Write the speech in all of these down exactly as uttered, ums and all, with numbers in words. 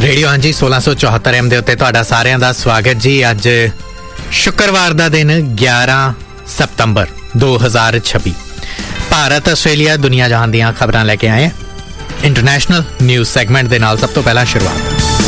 Radio हाँ जी सोलह सौ चौहत्तर एम दे उत्ते तुहाडा सारिਆਂ ਦਾ स्वागत जी। अज शुक्रवार का दिन ग्यारह सितंबर दो हज़ार छब्बी। भारत आस्ट्रेलिया दुनिया जहान दीयां खबरां लैके आए हैं इंटरनेशनल न्यूज़ सैगमेंट दे नाल। सब तो पहला शुरुआत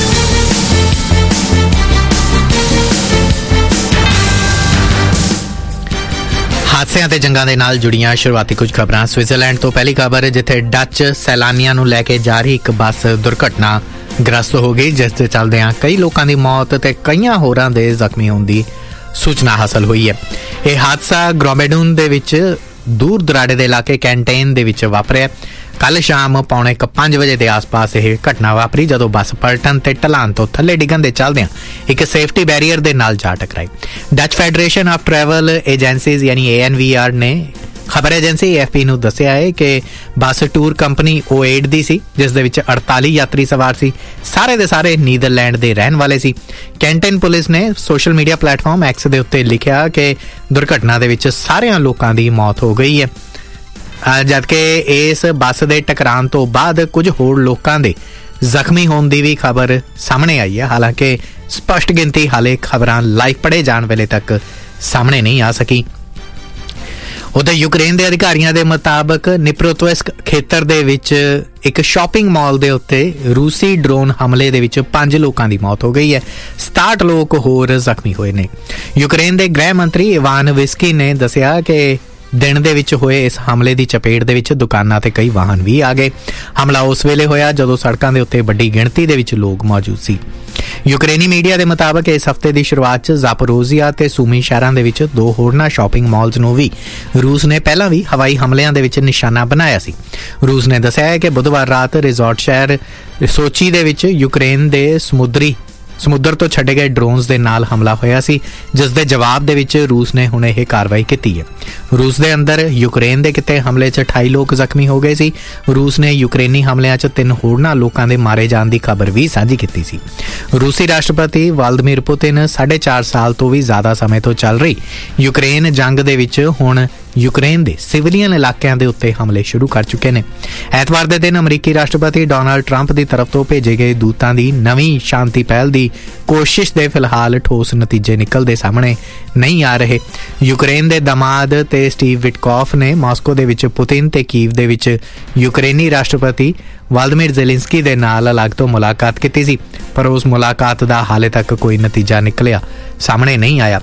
हादसिਆਂ ते जंगां दे नाल जुड़ियां शुरुआती कुछ खबरां। स्विट्जरलैंड तो पहली खबर जिथे डच सैलानियां नूं लैके जा रही एक बस दुर्घटना ग्रस्त हो गई, जिस दे चलदियां कई लोगों की मौत ते कईयां होरां दे जख्मी होने की सूचना हासिल हुई है। यह हादसा ग्रोमेडून दे विच दूर दराड़े दे इलाके कैंटेन दे विच वापरिया। कल शाम पौने पांच बजे के आस पास यह घटना वापरी जदों बस पलटन ते ढलान तो थले डिगन दे चलदियां एक सेफ्टी बैरीयर दे नाल जा टकराई। Dutch federation of travel agencies यानी ए एन वी आर ने खबर एजेंसी ए एफ पी नूं दस्सिया है कि बस tour company O at the सी, जिस दे विच अड़ताली यात्री सवार सी। सारे दे सारे नीदरलैंड दे रहन वाले सी। कैंटन पुलिस ने सोशल मीडिया प्लेटफॉर्म एक्स दे उत्ते लिखिया कि दुर्घटना दे विच सारियां लोकां दी मौत हो गई है, जबकि इस बस दे टकरान तो बाद कुछ होर लोकां दे जख्मी होने की भी खबर सामने आई है। हालांकि स्पष्ट गिनती हाले खबरां लाइव पढ़े जाने वेले तक सामने नहीं आ सकी। उधर यूक्रेन के अधिकारियों के मुताबिक निप्रोतोस्क खेतर दे विच एक शॉपिंग मॉल के उत्ते रूसी ड्रोन हमले दे विच पांच लोगों की मौत हो गई है। सताहठ लोग होर जख्मी हुए ने। यूक्रेन के गृह मंत्री इवान विस्की ने दसिया कि दिन दे विच होए इस हमले की चपेट दे विच दुकानां ते कई वाहन भी आ गए। हमला उस वेले होया जदों सड़कां दे उत्ते वड्डी गिणती दे विच लोग मौजूद सी। यूक्रेनी मीडिया के मुताबिक इस हफ्ते की शुरुआत जापोरोजिया ते सूमी शहरों के विच दो होरना शॉपिंग मॉल्स नूं भी रूस ने पहला भी हवाई हमलियां दे विच निशाना बनाया सी। रूस ने दस्सिया है कि बुधवार रात रिजॉर्ट शहर सोची दे विच यूक्रेन दे समुद्री समुद्र तो छड्डे गए ड्रोन्स दे नाल हमला होया सी, जिस दे जवाब दे विच रूस ने हुणे यह कार्रवाई की है। रूस दे अंदर यूक्रेन दे किते हमले च अठाई लोग जख्मी हो गए सी। रूस ने यूक्रेनी हमलियां च तीन होरना लोकां दे मारे जाण दी खबर भी साझी की सी। रूसी राष्ट्रपति व्लादिमीर पुतिन साढ़े चार साल तो भी ज्यादा समय तो चल रही यूक्रेन जंग दे विच हुण यूक्रेन दे सिविलियन इलाकों के उत्ते हमले शुरू कर चुके हैं। ऐतवार के दिन अमरीकी राष्ट्रपति डोनाल्ड ट्रंप की तरफ तो भेजे गए दूतां दी नवीं शांति पहल की कोशिश दे फिलहाल ठोस नतीजे निकलते सामने नहीं आ रहे। यूक्रेन के दमाद ते स्टीव विटकॉफ ने मास्को दे विच पुतिन ते कीव दे विच यूक्रेनी राष्ट्रपति व्लादिमीर ज़ेलेंस्की दे नाल अलग तो मुलाकात की सी, पर उस मुलाकात का हाले तक कोई नतीजा निकलिया सामने नहीं आया।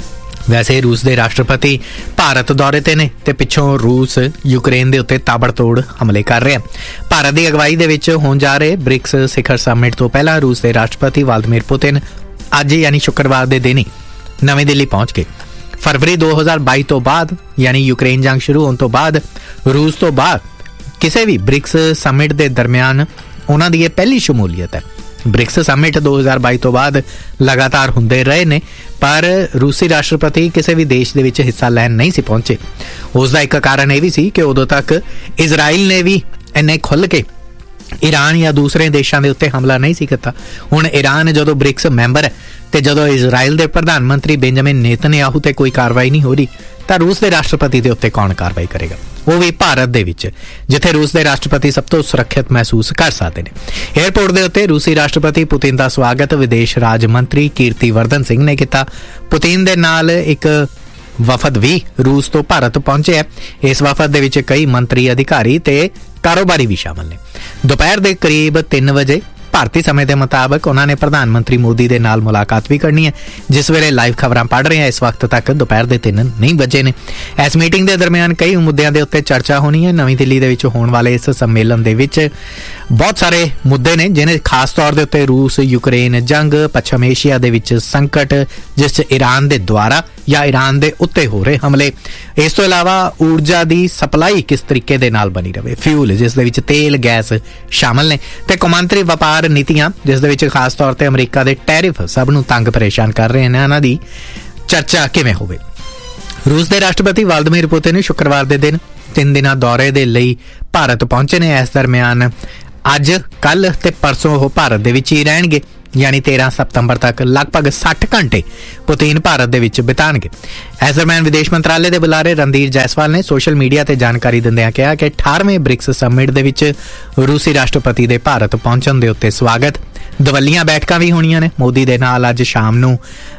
वैसे रूस के राष्ट्रपति भारत दौरे ते ने ते पिछों रूस यूक्रेन के उत्ते ताबड़तोड़ हमले कर रहे हैं। भारत की अगवाई दे विच होण जा रहे ब्रिक्स शिखर समिट तो पहला रूस के राष्ट्रपति व्लादिमीर पुतिन अज यानी शुक्रवार के दिन ही नवी दिल्ली पहुंच गए। फरवरी दो हज़ार बाई तो बाद यानी यूक्रेन जंग शुरू होने तो बाद रूस तो बाद किसी भी ब्रिक्स समिट के दरम्यान उन्हां दी पहली शमूलीयत है। ब्रिक्स समिट दो हज़ार बाई तो बाद लगातार होंदे रहे ने, पर रूसी राष्ट्रपति किसी भी देश दे विच हिस्सा लैन नहीं सी पहुंचे। उसका एक कारण यह भी सी कि उदों तक इजराइल ने भी इन्ने खुल के ईरान या दूसरे देशों के उत्ते हमला नहीं सी किया। हुण ईरान जदों ब्रिक्स मैंबर है ते जदों इजराइल के प्रधानमंत्री बेंजामिन नेतन्याहू ते कोई कार्रवाई नहीं हो रही, तो रूस के राष्ट्रपति के उत्ते कौन कार्रवाई करेगा, वो भी भारत दे विच जिथे रूस के राष्ट्रपति सब तो सुरक्षित महसूस कर सकते हैं। एयरपोर्ट के उत्ते रूसी राष्ट्रपति पुतिन का स्वागत विदेश राज मंत्री कीर्तिवर्धन सिंह ने किया। पुतिन दे नाल एक वफद भी रूस तो भारत पहुंचे है। इस वफद दे विच कई मंत्री अधिकारी ते कारोबारी भी शामिल ने। दोपहर के करीब तीन बजे भारतीय समय के मुताबिक उन्होंने प्रधानमंत्री मोदी के नाल मुलाकात भी करनी है। जिस वेले लाइव खबरां पढ़ रहे हैं इस वक्त तक दोपहर के तीन नहीं बजे ने। इस मीटिंग के दरम्यान कई मुद्दों के उत्ते चर्चा होनी है। नवी दिल्ली दे विच होने वाले इस सम्मेलन दे विच बहुत सारे मुद्दे ने, जिन्हें खास तौर के उत्ते रूस यूक्रेन जंग, पश्चिम एशिया दे विच संकट जिस ईरान के द्वारा या ईरान के उत्ते हो रहे हमले, इस तो इलावा ऊर्जा की सप्लाई किस तरीके दे नाल बनी रहे, फ्यूल जिस दे विच तेल गैस शामिल ने, ते कौमांतरी व्यापार नीतियां जिस दे विच खास तौर पर अमरीका के टैरिफ सब नूं तंग परेशान कर रहे हैं, इन्हां दी चर्चा किवें होवे। रूस के राष्ट्रपति व्लादिमीर पुतिन शुक्रवार के दिन तीन दिन दौरे के लिए भारत पहुंचे ने। इस दरम्यान अज कल ते परसों वो भारत दे विच ही रहणगे, यानी तेरह सितंबर तक लगभग साठ घंटे पुतिन भारत दे विच बिताणगे। इस दरम्यान विदेश मंत्रालय के बुलारे रणधीर जायसवाल ने सोशल मीडिया ते जानकारी दिंदिआं कहा कि अठारहवें ब्रिक्स समिट दे विच रूसी राष्ट्रपति के भारत पहुंचण दे उत्ते स्वागत ਦਵੱਲੀਆਂ ਬੈਠਕਾਂ ਵੀ ਹੋਣੀਆਂ ਨੇ। ਮੋਦੀ ਦੇ ਨਾਲ ਅੱਜ ਸ਼ਾਮ ਨੂੰ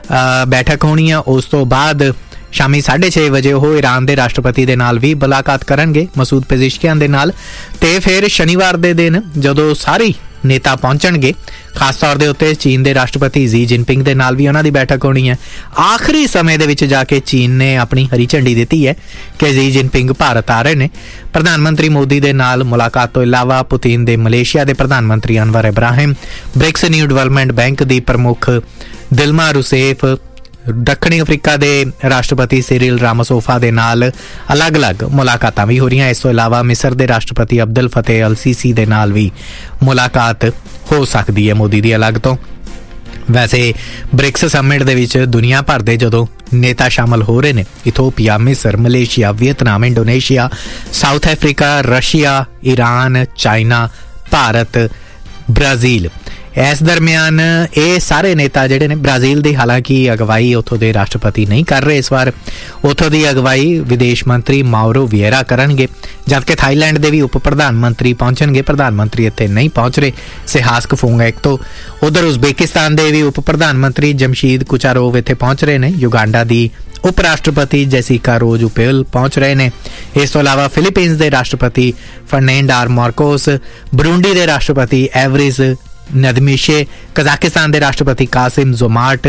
ਬੈਠਕ ਹੋਣੀ ਆ। ਉਸ ਤੋਂ ਬਾਅਦ ਸ਼ਾਮੀ ਸਾਢੇ ਛੇ ਵਜੇ ਉਹ ਈਰਾਨ ਦੇ ਰਾਸ਼ਟਰਪਤੀ ਦੇ ਨਾਲ ਵੀ ਮੁਲਾਕਾਤ ਕਰਨਗੇ, ਮਸੂਦ ਪੇਜ਼ਿਸ਼ਕਿਆਨ ਦੇ ਨਾਲ। ਤੇ ਫਿਰ ਸ਼ਨੀਵਾਰ ਦੇ ਦਿਨ ਜਦੋਂ ਸਾਰੇ ਨੇਤਾ ਪਹੁੰਚਣਗੇ, ਖਾਸ ਤੌਰ ਦੇ ਉੱਤੇ ਚੀਨ ਦੇ ਰਾਸ਼ਟਰਪਤੀ ਜੀ ਜਿਨਪਿੰਗ ਦੇ ਨਾਲ ਵੀ ਉਹਨਾਂ ਦੀ ਬੈਠਕ ਹੋਣੀ ਹੈ। ਆਖਰੀ ਸਮੇਂ ਦੇ ਵਿੱਚ ਜਾ ਕੇ ਚੀਨ ਨੇ ਆਪਣੀ ਹਰੀ ਝੰਡੀ ਦਿੱਤੀ ਹੈ ਕਿ ਜੀ ਜਿਨਪਿੰਗ ਭਾਰਤ ਆ ਰਹੇ ਨੇ। ਪ੍ਰਧਾਨ ਮੰਤਰੀ ਮੋਦੀ ਦੇ ਨਾਲ ਮੁਲਾਕਾਤ ਤੋਂ ਇਲਾਵਾ ਪੁਤਿਨ ਦੇ ਮਲੇਸ਼ੀਆ ਦੇ ਪ੍ਰਧਾਨ ਮੰਤਰੀ Anwar Ibrahim, BRICS new development bank ਦੀ ਪ੍ਰਮੁੱਖ ਦਿਲਮਾ ਰੂਸੇਫ, ਦੱਖਣੀ ਅਫਰੀਕਾ ਦੇ ਰਾਸ਼ਟਰਪਤੀ ਸਿਰਿਲ ਰਾਮਾਫੋਸਾ ਦੇ ਨਾਲ ਅਲੱਗ-ਅਲੱਗ ਮੁਲਾਕਾਤਾਂ ਵੀ ਹੋ ਰਹੀਆਂ। ਇਸ ਤੋਂ ਇਲਾਵਾ ਮਿਸਰ ਦੇ ਰਾਸ਼ਟਰਪਤੀ ਅਬਦੁਲ ਫਤਿਹ ਅਲ ਸੀਸੀ ਦੇ ਨਾਲ ਵੀ ਮੁਲਾਕਾਤ ਹੋ ਸਕਦੀ ਹੈ ਮੋਦੀ ਦੀ ਅਲੱਗ ਤੋਂ। ਵੈਸੇ ਬ੍ਰਿਕਸ ਸਮਿਟ ਦੇ ਵਿੱਚ ਦੁਨੀਆ ਭਰ ਦੇ ਜਦੋਂ ਨੇਤਾ ਸ਼ਾਮਲ ਹੋ ਰਹੇ ਨੇ, ਇਥੋਪੀਆ, ਮਿਸਰ, Malaysia, Vietnam, Indonesia, south Africa, Russia, Iran, China, Bharat, Brazil. ਇਸ ਦਰਮਿਆਨ ਇਹ ਸਾਰੇ ਨੇਤਾ ਜਿਹੜੇ ਨੇ, ਬ੍ਰਾਜ਼ੀਲ ਦੀ ਹਾਲਾਂਕਿ ਅਗਵਾਈ ਉੱਥੋਂ ਦੇ ਰਾਸ਼ਟਰਪਤੀ ਨਹੀਂ ਕਰ ਰਹੇ ਇਸ ਵਾਰ, ਉੱਥੋਂ ਦੀ ਅਗਵਾਈ ਵਿਦੇਸ਼ ਮੰਤਰੀ ਮਾਉਰੋ ਵਿਏਰਾ ਕਰਨਗੇ, ਜਦਕਿ ਥਾਈਲੈਂਡ ਦੇ ਵੀ ਉਪ ਪ੍ਰਧਾਨ ਮੰਤਰੀ ਪਹੁੰਚਣਗੇ। ਪ੍ਰਧਾਨ ਮੰਤਰੀ ਇੱਥੇ ਨਹੀਂ ਪਹੁੰਚ ਰਹੇ, ਸਿਹਾਸਕ ਫੋਂਗੈਕ ਤੋਂ। ਉਧਰ ਉਜ਼ਬੇਕਿਸਤਾਨ ਦੇ ਵੀ ਉਪ ਪ੍ਰਧਾਨ ਮੰਤਰੀ ਜਮਸ਼ੀਦ ਕੁਚਾਰੋਵ ਇੱਥੇ ਪਹੁੰਚ ਰਹੇ ਨੇ। ਯੁਗਾਂਡਾ ਦੀ ਉਪ ਰਾਸ਼ਟਰਪਤੀ ਜੈਸਿਕਾ ਰੋਜ਼ ਉਪੇਲ ਪਹੁੰਚ ਰਹੇ ਨੇ। ਇਸ ਤੋਂ ਇਲਾਵਾ ਫਿਲੀਪੀਨਸ ਦੇ ਰਾਸ਼ਟਰਪਤੀ ਫਰਨੈਂਡਾਰ ਮਾਰਕੋਸ, ਬਰੂੰਡੀ ਦੇ ਰਾਸ਼ਟਰਪਤੀ ਐਵਰਿਜ਼ ਨਦਮਿਸ਼ੇ, ਕਜ਼ਾਕਿਸਤਾਨ ਦੇ ਰਾਸ਼ਟਰਪਤੀ ਕਾਸਿਮ ਜ਼ੋਮਾਰਟ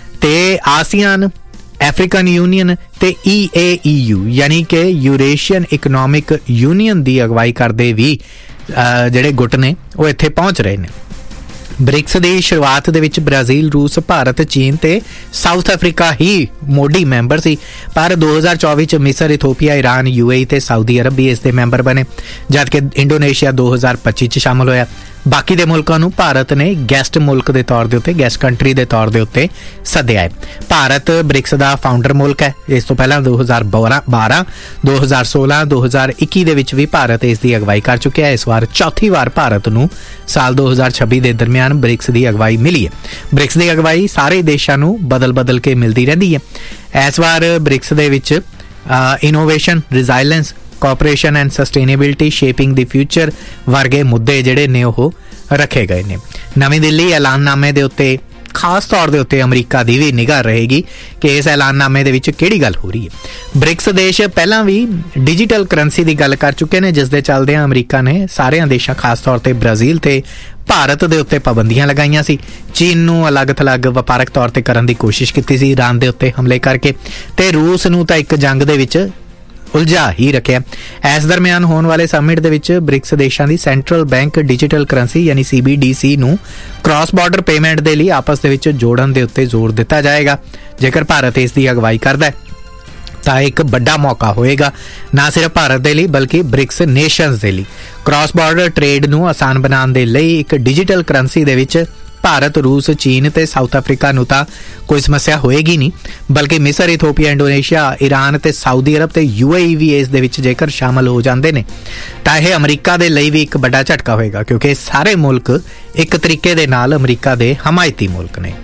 ਤੇ ਆਸੀਆਨ, ਅਫਰੀਕਨ ਯੂਨੀਅਨ ਤੇ ਈ ਏ ਈ ਯੂ ਯਾਨੀ ਕਿ ਯੂਰੇਸ਼ੀਅਨ ਇਕਨੋਮਿਕ ਯੂਨੀਅਨ ਦੀ ਅਗਵਾਈ ਕਰਦੇ ਵੀ ਜਿਹੜੇ ਗੁੱਟ ਨੇ ਉਹ ਇੱਥੇ ਪਹੁੰਚ ਰਹੇ ਨੇ। ਬ੍ਰਿਕਸ ਦੀ ਸ਼ੁਰੂਆਤ ਦੇ ਵਿੱਚ ਬ੍ਰਾਜ਼ੀਲ, ਰੂਸ, ਭਾਰਤ, ਚੀਨ ਤੇ ਸਾਊਥ ਅਫਰੀਕਾ ਹੀ ਮੋਢੀ ਮੈਂਬਰ ਸੀ, ਪਰ ਦੋ ਹਜ਼ਾਰ ਚੌਵੀ ਚ ਮਿਸਰ, ਇਥੋਪੀਆ, ਈਰਾਨ, ਯੂ ਏ ਈ ਤੇ ਸਾਊਦੀ ਅਰਬ ਵੀ ਇਸ ਦੇ ਮੈਂਬਰ ਬਣੇ, ਜਦਕਿ ਇੰਡੋਨੇਸ਼ੀਆ ਦੋ ਹਜ਼ਾਰ ਪੱਚੀ ਚ ਸ਼ਾਮਲ ਹੋਇਆ। ਬਾਕੀ ਦੇ ਮੁਲਕਾਂ ਨੂੰ ਭਾਰਤ ਨੇ ਗੈਸਟ ਮੁਲਕ ਦੇ ਤੌਰ ਦੇ ਉੱਤੇ, ਗੈਸਟ ਕੰਟਰੀ ਦੇ ਤੌਰ ਦੇ ਉੱਤੇ ਸੱਦਿਆ ਹੈ। ਭਾਰਤ ਬ੍ਰਿਕਸ ਦਾ ਫਾਊਂਡਰ ਮੁਲਕ ਹੈ। ਇਸ ਤੋਂ ਪਹਿਲਾਂ ਦੋ ਹਜ਼ਾਰ ਬਾਰਾਂ, ਦੋ ਹਜ਼ਾਰ ਸੋਲਾਂ, ਦੋ ਹਜ਼ਾਰ ਇੱਕੀ ਦੇ ਵਿੱਚ ਵੀ ਭਾਰਤ ਇਸ ਦੀ ਅਗਵਾਈ ਕਰ ਚੁੱਕਿਆ ਹੈ। ਇਸ ਵਾਰ ਚੌਥੀ ਵਾਰ ਭਾਰਤ ਨੂੰ ਸਾਲ ਦੋ ਹਜ਼ਾਰ ਛੱਬੀ ਦੇ ਦਰਮਿਆਨ ਬ੍ਰਿਕਸ ਦੀ ਅਗਵਾਈ ਮਿਲੀ ਹੈ। ਬ੍ਰਿਕਸ ਦੀ ਅਗਵਾਈ ਸਾਰੇ ਦੇਸ਼ਾਂ ਨੂੰ ਬਦਲ ਬਦਲ ਕੇ ਮਿਲਦੀ ਰਹਿੰਦੀ ਹੈ। ਇਸ ਵਾਰ ਬ੍ਰਿਕਸ ਦੇ ਵਿੱਚ innovation, ਰਿਜ਼ਾਈਲੈਂਸ, cooperation and sustainability, shaping the future ਵਰਗੇ ਮੁੱਦੇ ਜਿਹੜੇ ਨੇ ਉਹ ਰੱਖੇ ਗਏ ਨੇ। ਨਵੀਂ ਦਿੱਲੀ ਐਲਾਨਨਾਮੇ ਦੇ ਉੱਤੇ ਖਾਸ ਤੌਰ ਦੇ ਉੱਤੇ ਅਮਰੀਕਾ ਦੀ ਵੀ ਨਿਗਾਹ ਰਹੇਗੀ ਕਿ ਇਸ ਐਲਾਨਨਾਮੇ ਦੇ ਵਿੱਚ ਕਿਹੜੀ ਗੱਲ ਹੋ ਰਹੀ ਹੈ। ਬ੍ਰਿਕਸ ਦੇਸ਼ ਪਹਿਲਾਂ ਵੀ ਡਿਜੀਟਲ ਕਰੰਸੀ ਦੀ ਗੱਲ ਕਰ ਚੁੱਕੇ ਨੇ, ਜਿਸ ਦੇ ਚੱਲਦਿਆਂ ਅਮਰੀਕਾ ਨੇ ਸਾਰਿਆਂ ਦੇਸ਼ਾਂ, ਖਾਸ ਤੌਰ ਤੇ ਬ੍ਰਾਜ਼ੀਲ ਤੇ ਭਾਰਤ ਦੇ ਉੱਤੇ ਪਾਬੰਦੀਆਂ ਲਗਾਈਆਂ ਸੀ। ਚੀਨ ਨੂੰ ਅਲੱਗ-ਥਲੱਗ ਵਪਾਰਕ ਤੌਰ ਤੇ ਕਰਨ ਦੀ ਕੋਸ਼ਿਸ਼ ਕੀਤੀ ਸੀ ਈਰਾਨ ਦੇ ਉੱਤੇ ਹਮਲੇ ਕਰਕੇ, ਤੇ ਰੂਸ ਨੂੰ ਤਾਂ ਇੱਕ ਜੰਗ ਦੇ ਵਿੱਚ ਉਲਝਾ ਹੀ ਰੱਖਿਆ। ਇਸ ਦਰਮਿਆਨ ਹੋਣ ਵਾਲੇ ਸਮਿਟ ਦੇ ਵਿੱਚ ਬ੍ਰਿਕਸ ਦੇਸ਼ਾਂ ਦੀ ਸੈਂਟਰਲ ਬੈਂਕ ਡਿਜੀਟਲ ਕਰੰਸੀ ਯਾਨੀ ਸੀ ਬੀ ਡੀ ਸੀ ਨੂੰ ਕ੍ਰਾਸ ਬਾਰਡਰ ਪੇਮੈਂਟ ਦੇ ਲਈ ਆਪਸ ਦੇ ਵਿੱਚ ਜੋੜਨ ਦੇ ਉੱਤੇ ਜ਼ੋਰ ਦਿੱਤਾ ਜਾਏਗਾ। ਜੇਕਰ ਭਾਰਤ ਇਸ ਦੀ ਅਗਵਾਈ ਕਰਦਾ ਹੈ ਤਾਂ ਇੱਕ ਵੱਡਾ ਮੌਕਾ ਹੋਏਗਾ, ਨਾ ਸਿਰਫ ਭਾਰਤ ਦੇ ਲਈ ਬਲਕਿ ਬ੍ਰਿਕਸ ਨੇਸ਼ਨਸ ਦੇ ਲਈ। ਕ੍ਰਾਸ ਬਾਰਡਰ ਟ੍ਰੇਡ ਨੂੰ ਆਸਾਨ ਬਣਾਉਣ ਦੇ ਲਈ ਇੱਕ ਡਿਜੀਟਲ ਕਰੰਸੀ ਦੇ ਵਿੱਚ ਭਾਰਤ, ਰੂਸ, ਚੀਨ ਤੇ ਸਾਊਥ ਅਫਰੀਕਾ ਨੂੰ ਤਾਂ ਕੋਈ ਸਮੱਸਿਆ ਹੋਏਗੀ ਨਹੀਂ, ਬਲਕਿ ਮਿਸਰ, ਇਥੋਪੀਆ, ਇੰਡੋਨੇਸ਼ੀਆ, ਈਰਾਨ ਤੇ ਸਾਊਦੀ ਅਰਬ ਤੇ ਯੂ ਏ ਈ ਵੀ ਇਸ ਦੇ ਵਿੱਚ ਜੇਕਰ ਸ਼ਾਮਲ ਹੋ ਜਾਂਦੇ ਨੇ ਤਾਂ ਇਹ ਅਮਰੀਕਾ ਦੇ ਲਈ ਵੀ ਇੱਕ ਵੱਡਾ ਝਟਕਾ ਹੋਏਗਾ, ਕਿਉਂਕਿ ਸਾਰੇ ਮੁਲਕ ਇੱਕ ਤਰੀਕੇ ਦੇ ਨਾਲ ਅਮਰੀਕਾ ਦੇ ਹਮਾਇਤੀ ਮੁਲਕ ਨੇ।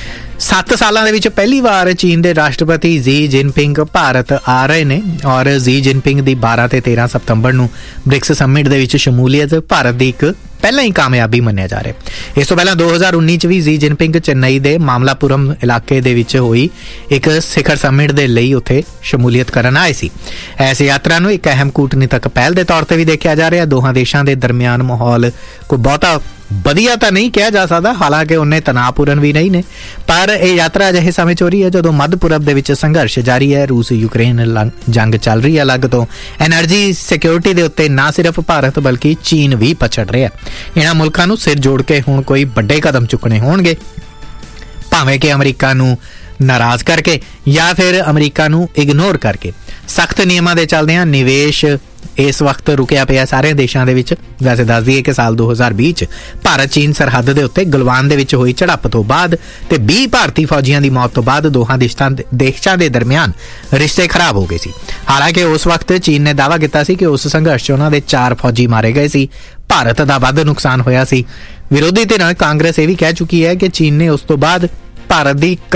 ਸੱਤ ਸਾਲਾਂ ਦੇ ਵਿੱਚ ਪਹਿਲੀ ਵਾਰ ਚੀਨ ਦੇ ਰਾਸ਼ਟਰਪਤੀ ਜੀ ਜਿਨਪਿੰਗ ਭਾਰਤ ਆ ਰਹੇ ਨੇ ਔਰ ਜੀ ਜਿਨਪਿੰਗ ਦੀ ਬਾਰਾਂ ਤੇ ਤੇਰਾਂ ਸਤੰਬਰ ਨੂੰ ਬ੍ਰਿਕਸ ਸਮਿਟ ਦੇ ਵਿੱਚ ਸ਼ਮੂਲੀਅਤ ਭਾਰਤ ਦੀ ਇੱਕ ਪਹਿਲਾਂ ਹੀ ਕਾਮਯਾਬੀ ਮੰਨਿਆ ਜਾ ਰਿਹਾ। ਇਸ ਤੋਂ ਪਹਿਲਾਂ ਦੋ ਹਜ਼ਾਰ ਉੱਨੀ ਚ ਵੀ ਜੀ ਜਿਨਪਿੰਗ ਚੇਨਈ ਦੇ ਮਾਮਲਾਪੁਰਮ ਇਲਾਕੇ ਦੇ ਵਿੱਚ ਹੋਈ ਇੱਕ ਸਿਖਰ ਸਮਿਟ ਦੇ ਲਈ ਉੱਥੇ ਸ਼ਮੂਲੀਅਤ ਕਰਨ ਆਏ ਸੀ। ਇਸ ਯਾਤਰਾ ਨੂੰ ਇੱਕ ਅਹਿਮ ਕੂਟਨੀਤਕ ਪਹਿਲ ਦੇ ਤੌਰ ਤੇ ਵੀ ਦੇਖਿਆ ਜਾ ਰਿਹਾ। ਦੋਹਾਂ ਦੇਸ਼ਾਂ ਦੇ ਦਰਮਿਆਨ ਮਾਹੌਲ ਕੋਈ ਬਹੁਤਾ ਵਧੀਆ ਤਾਂ ਨਹੀਂ ਕਿਹਾ ਜਾ ਸਕਦਾ, ਹਾਲਾਂਕਿ ਉਹਨੇ ਤਣਾਅਪੂਰਨ ਵੀ ਨਹੀਂ ਨੇ, ਪਰ ਇਹ ਯਾਤਰਾ ਅਜਿਹੇ ਸਮੇਂ 'ਚ ਹੋ ਰਹੀ ਹੈ ਜਦੋਂ ਮੱਧ ਪੂਰਬ ਦੇ ਵਿੱਚ ਸੰਘਰਸ਼ ਜਾਰੀ ਹੈ। ਰੂਸ ਯੂਕਰੇਨ ਜੰਗ ਚੱਲ ਰਹੀ ਹੈ ਅਲੱਗ ਤੋਂ। ਐਨਰਜੀ ਸਿਕਿਉਰਿਟੀ ਦੇ ਉੱਤੇ ਨਾ ਸਿਰਫ ਭਾਰਤ ਬਲਕਿ ਚੀਨ ਵੀ ਪਛੜ ਰਿਹਾ। ਇਹਨਾਂ ਮੁਲਕਾਂ ਨੂੰ ਸਿਰ ਜੋੜ ਕੇ ਹੁਣ ਕੋਈ ਵੱਡੇ ਕਦਮ ਚੁੱਕਣੇ ਹੋਣਗੇ, ਭਾਵੇਂ ਕਿ ਅਮਰੀਕਾ ਨੂੰ ਨਾਰਾਜ਼ ਕਰਕੇ ਜਾਂ ਫਿਰ ਅਮਰੀਕਾ ਨੂੰ ਇਗਨੋਰ ਕਰਕੇ। ਸਖਤ ਨਿਯਮਾਂ ਦੇ ਚੱਲਦਿਆਂ ਨਿਵੇਸ਼ ਇਸ ਵਕਤ ਰੁਕਿਆ ਪਿਆ ਸਾਰੇ ਦੇਸ਼ਾਂ ਦੇ ਵਿੱਚ। ਵੈਸੇ ਦੱਸ ਦਈਏ ਕਿ ਸਾਲ ਦੋ ਹਜ਼ਾਰ ਵੀਹ ਚ ਭਾਰਤ ਚੀਨ ਸਰਹੱਦ ਦੇ ਉੱਤੇ ਗਲਵਾਨ ਦੇ ਵਿੱਚ ਹੋਈ ਝੜਪ ਤੋਂ ਬਾਅਦ ਤੇ ਵੀਹ ਭਾਰਤੀ ਫੌਜੀਆਂ ਦੀ ਮੌਤ ਤੋਂ ਬਾਅਦ ਦੋਹਾਂ ਦੇਸ਼ਾਂ ਦੇ ਦਰਮਿਆਨ ਰਿਸ਼ਤੇ ਖਰਾਬ ਹੋ ਗਏ ਸੀ। ਹਾਲਾਂਕਿ ਉਸ ਵਕਤ ਚੀਨ ਨੇ ਦਾਅਵਾ ਕੀਤਾ ਸੀ ਕਿ ਉਸ ਸੰਘਰਸ਼ 'ਚ ਉਹਨਾਂ ਦੇ ਚਾਰ ਫੌਜੀ ਮਾਰੇ ਗਏ ਸੀ, ਭਾਰਤ ਦਾ ਵੱਧ ਨੁਕਸਾਨ ਹੋਇਆ ਸੀ। ਵਿਰੋਧੀ ਧਿਰ ਕਾਂਗਰਸ ਇਹ ਵੀ ਕਹਿ ਚੁੱਕੀ ਹੈ ਕਿ ਚੀਨ ਨੇ ਉਸ ਤੋਂ ਬਾਅਦ ਭਾਰਤ ਦੀ ਕਈ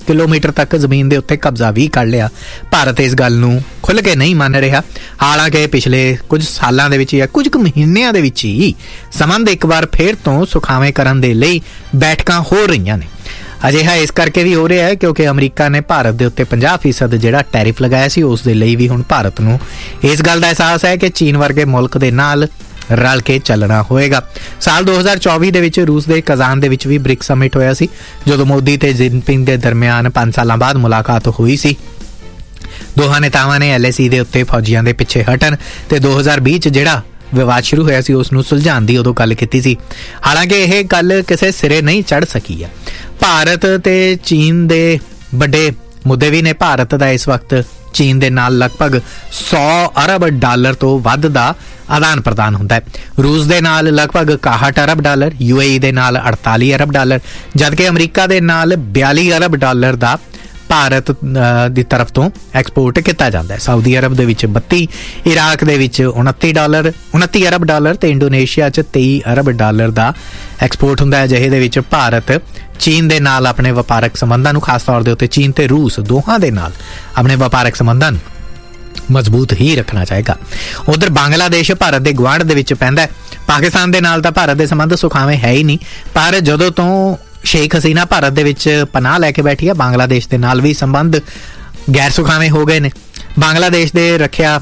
किलोमीटर तक ਜ਼ਮੀਨ ਦੇ ਉੱਤੇ ਕਬਜ਼ਾ ਵੀ ਕਰ ਲਿਆ। ਭਾਰਤ ਇਸ ਗੱਲ ਨੂੰ ਖੁੱਲ੍ਹ ਕੇ ਨਹੀਂ ਮੰਨ ਰਿਹਾ। ਹਾਲਾਂਕਿ ਪਿਛਲੇ ਕੁਝ ਸਾਲਾਂ ਦੇ ਵਿੱਚ ਜਾਂ ਕੁਝ ਕੁ ਮਹੀਨਿਆਂ ਦੇ ਵਿੱਚ ਹੀ ਸੰਬੰਧ ਇੱਕ ਵਾਰ ਫਿਰ ਤੋਂ ਸੁਖਾਵੇਂ ਕਰਨ ਦੇ ਲਈ ਬੈਠਕਾਂ ਹੋ ਰਹੀਆਂ ਨੇ। ਅਜਿਹਾ ਇਸ ਕਰਕੇ ਵੀ ਹੋ ਰਿਹਾ ਹੈ ਕਿਉਂਕਿ ਅਮਰੀਕਾ ਨੇ ਭਾਰਤ ਦੇ ਉੱਤੇ ਪੰਜਾਹ ਫੀਸਦ ਜਿਹੜਾ ਟੈਰਿਫ ਲਗਾਇਆ ਸੀ, ਉਸ ਦੇ ਲਈ ਵੀ ਹੁਣ ਭਾਰਤ ਨੂੰ ਇਸ ਗੱਲ ਦਾ ਅਹਿਸਾਸ ਹੈ ਕਿ ਚੀਨ ਵਰਗੇ ਮੁਲਕ ਦੇ ਨਾਲ ਰਲ ਕੇ ਚੱਲਣਾ ਹੋਏਗਾ। ਸਾਲ ਦੋ ਹਜ਼ਾਰ ਚੌਵੀ ਦੇ ਵਿੱਚ ਰੂਸ ਦੇ ਕਜ਼ਾਨ ਦੇ ਵਿੱਚ ਵੀ ਬ੍ਰਿਕ ਸਮਿਟ ਹੋਇਆ ਸੀ, ਜਦੋਂ ਮੋਦੀ ਤੇ ਜਿਨਪਿੰਗ ਦੇ ਦਰਮਿਆਨ ਪੰਜ ਸਾਲਾਂ ਬਾਅਦ ਮੁਲਾਕਾਤ ਹੋਈ ਸੀ। ਦੋਹਾਂ ਨੇਤਾਵਾਂ ਨੇ ਐਲ ਏ ਸੀ ਦੇ ਉੱਤੇ ਫੌਜੀਆਂ ਦੇ ਪਿੱਛੇ ਹਟਣ ਤੇ ਦੋ ਹਜ਼ਾਰ ਵੀਹ 'ਚ ਜਿਹੜਾ ਵਿਵਾਦ ਸ਼ੁਰੂ ਹੋਇਆ ਸੀ ਉਸ ਨੂੰ ਸੁਲਝਾਉਣ ਦੀ ਉਦੋਂ ਗੱਲ ਕੀਤੀ ਸੀ। ਹਾਲਾਂਕਿ ਇਹ ਗੱਲ ਕਿਸੇ ਸਿਰੇ ਨਹੀਂ ਚੜ੍ਹ ਸਕੀ ਹੈ। ਭਾਰਤ ਤੇ ਚੀਨ ਦੇ ਵੱਡੇ ਮੁੱਦੇ ਵੀ ਨੇ। ਭਾਰਤ ਦਾ ਇਸ ਵਕਤ ਚੀਨ ਦੇ ਨਾਲ ਲਗਭਗ ਸੌ ਅਰਬ ਡਾਲਰ ਤੋਂ ਵੱਧ ਦਾ ਆਦਾਨ ਪ੍ਰਦਾਨ ਹੁੰਦਾ ਹੈ। ਰੂਸ ਦੇ ਨਾਲ ਲਗਭਗ ਇਕਾਹਠ ਅਰਬ ਡਾਲਰ, ਯੂ ਏ ਈ ਦੇ ਨਾਲ ਅੜਤਾਲੀ ਅਰਬ ਡਾਲਰ, ਜਦਕਿ ਅਮਰੀਕਾ ਦੇ ਨਾਲ ਬਿਆਲੀ ਅਰਬ ਡਾਲਰ ਦਾ ਭਾਰਤ ਦੀ ਤਰਫ ਤੋਂ ਐਕਸਪੋਰਟ ਕੀਤਾ ਜਾਂਦਾ ਹੈ। ਸਾਊਦੀ ਅਰਬ ਦੇ ਵਿੱਚ ਬੱਤੀ, ਇਰਾਕ ਦੇ ਵਿੱਚ ਉਨੱਤੀ ਡਾਲਰ ਉਨੱਤੀ ਅਰਬ ਡਾਲਰ ਤੇ ਇੰਡੋਨੇਸ਼ੀਆ 'ਚ ਤੇਈ ਅਰਬ ਡਾਲਰ ਦਾ ਐਕਸਪੋਰਟ ਹੁੰਦਾ ਹੈ। ਜਿਹੇ ਦੇ ਵਿੱਚ ਭਾਰਤ ਚੀਨ ਦੇ ਨਾਲ ਆਪਣੇ ਵਪਾਰਕ ਸੰਬੰਧਾਂ ਨੂੰ, ਖਾਸ ਤੌਰ ਦੇ ਉੱਤੇ ਚੀਨ ਤੇ ਰੂਸ ਦੋਹਾਂ ਦੇ ਨਾਲ ਆਪਣੇ ਵਪਾਰਕ ਸੰਬੰਧਾਂ ਨੂੰ ਮਜ਼ਬੂਤ ਹੀ ਰੱਖਣਾ ਚਾਹੇਗਾ। ਉਧਰ ਬੰਗਲਾਦੇਸ਼ ਭਾਰਤ ਦੇ ਗੁਆਂਢ ਦੇ ਵਿੱਚ ਪੈਂਦਾ ਹੈ। ਪਾਕਿਸਤਾਨ ਦੇ ਨਾਲ ਤਾਂ ਭਾਰਤ ਦੇ ਸੰਬੰਧ ਸੁਖਾਵੇਂ ਹੈ ਹੀ ਨਹੀਂ, ਪਰ ਜਦੋਂ ਤੋਂ ਸ਼ੇਖ ਹਸੀਨਾ ਭਾਰਤ ਦੇ ਵਿੱਚ ਪਨਾਹ ਲੈ ਕੇ ਬੈਠੀ ਹੈ, ਬੰਗਲਾਦੇਸ਼ ਦੇ ਨਾਲ ਵੀ ਸੰਬੰਧ ਗੈਰ ਸੁਖਾਵੇਂ ਹੋ ਗਏ ਨੇ। ਬੰਗਲਾਦੇਸ਼ ਦੇ ਰੱਖਿਆ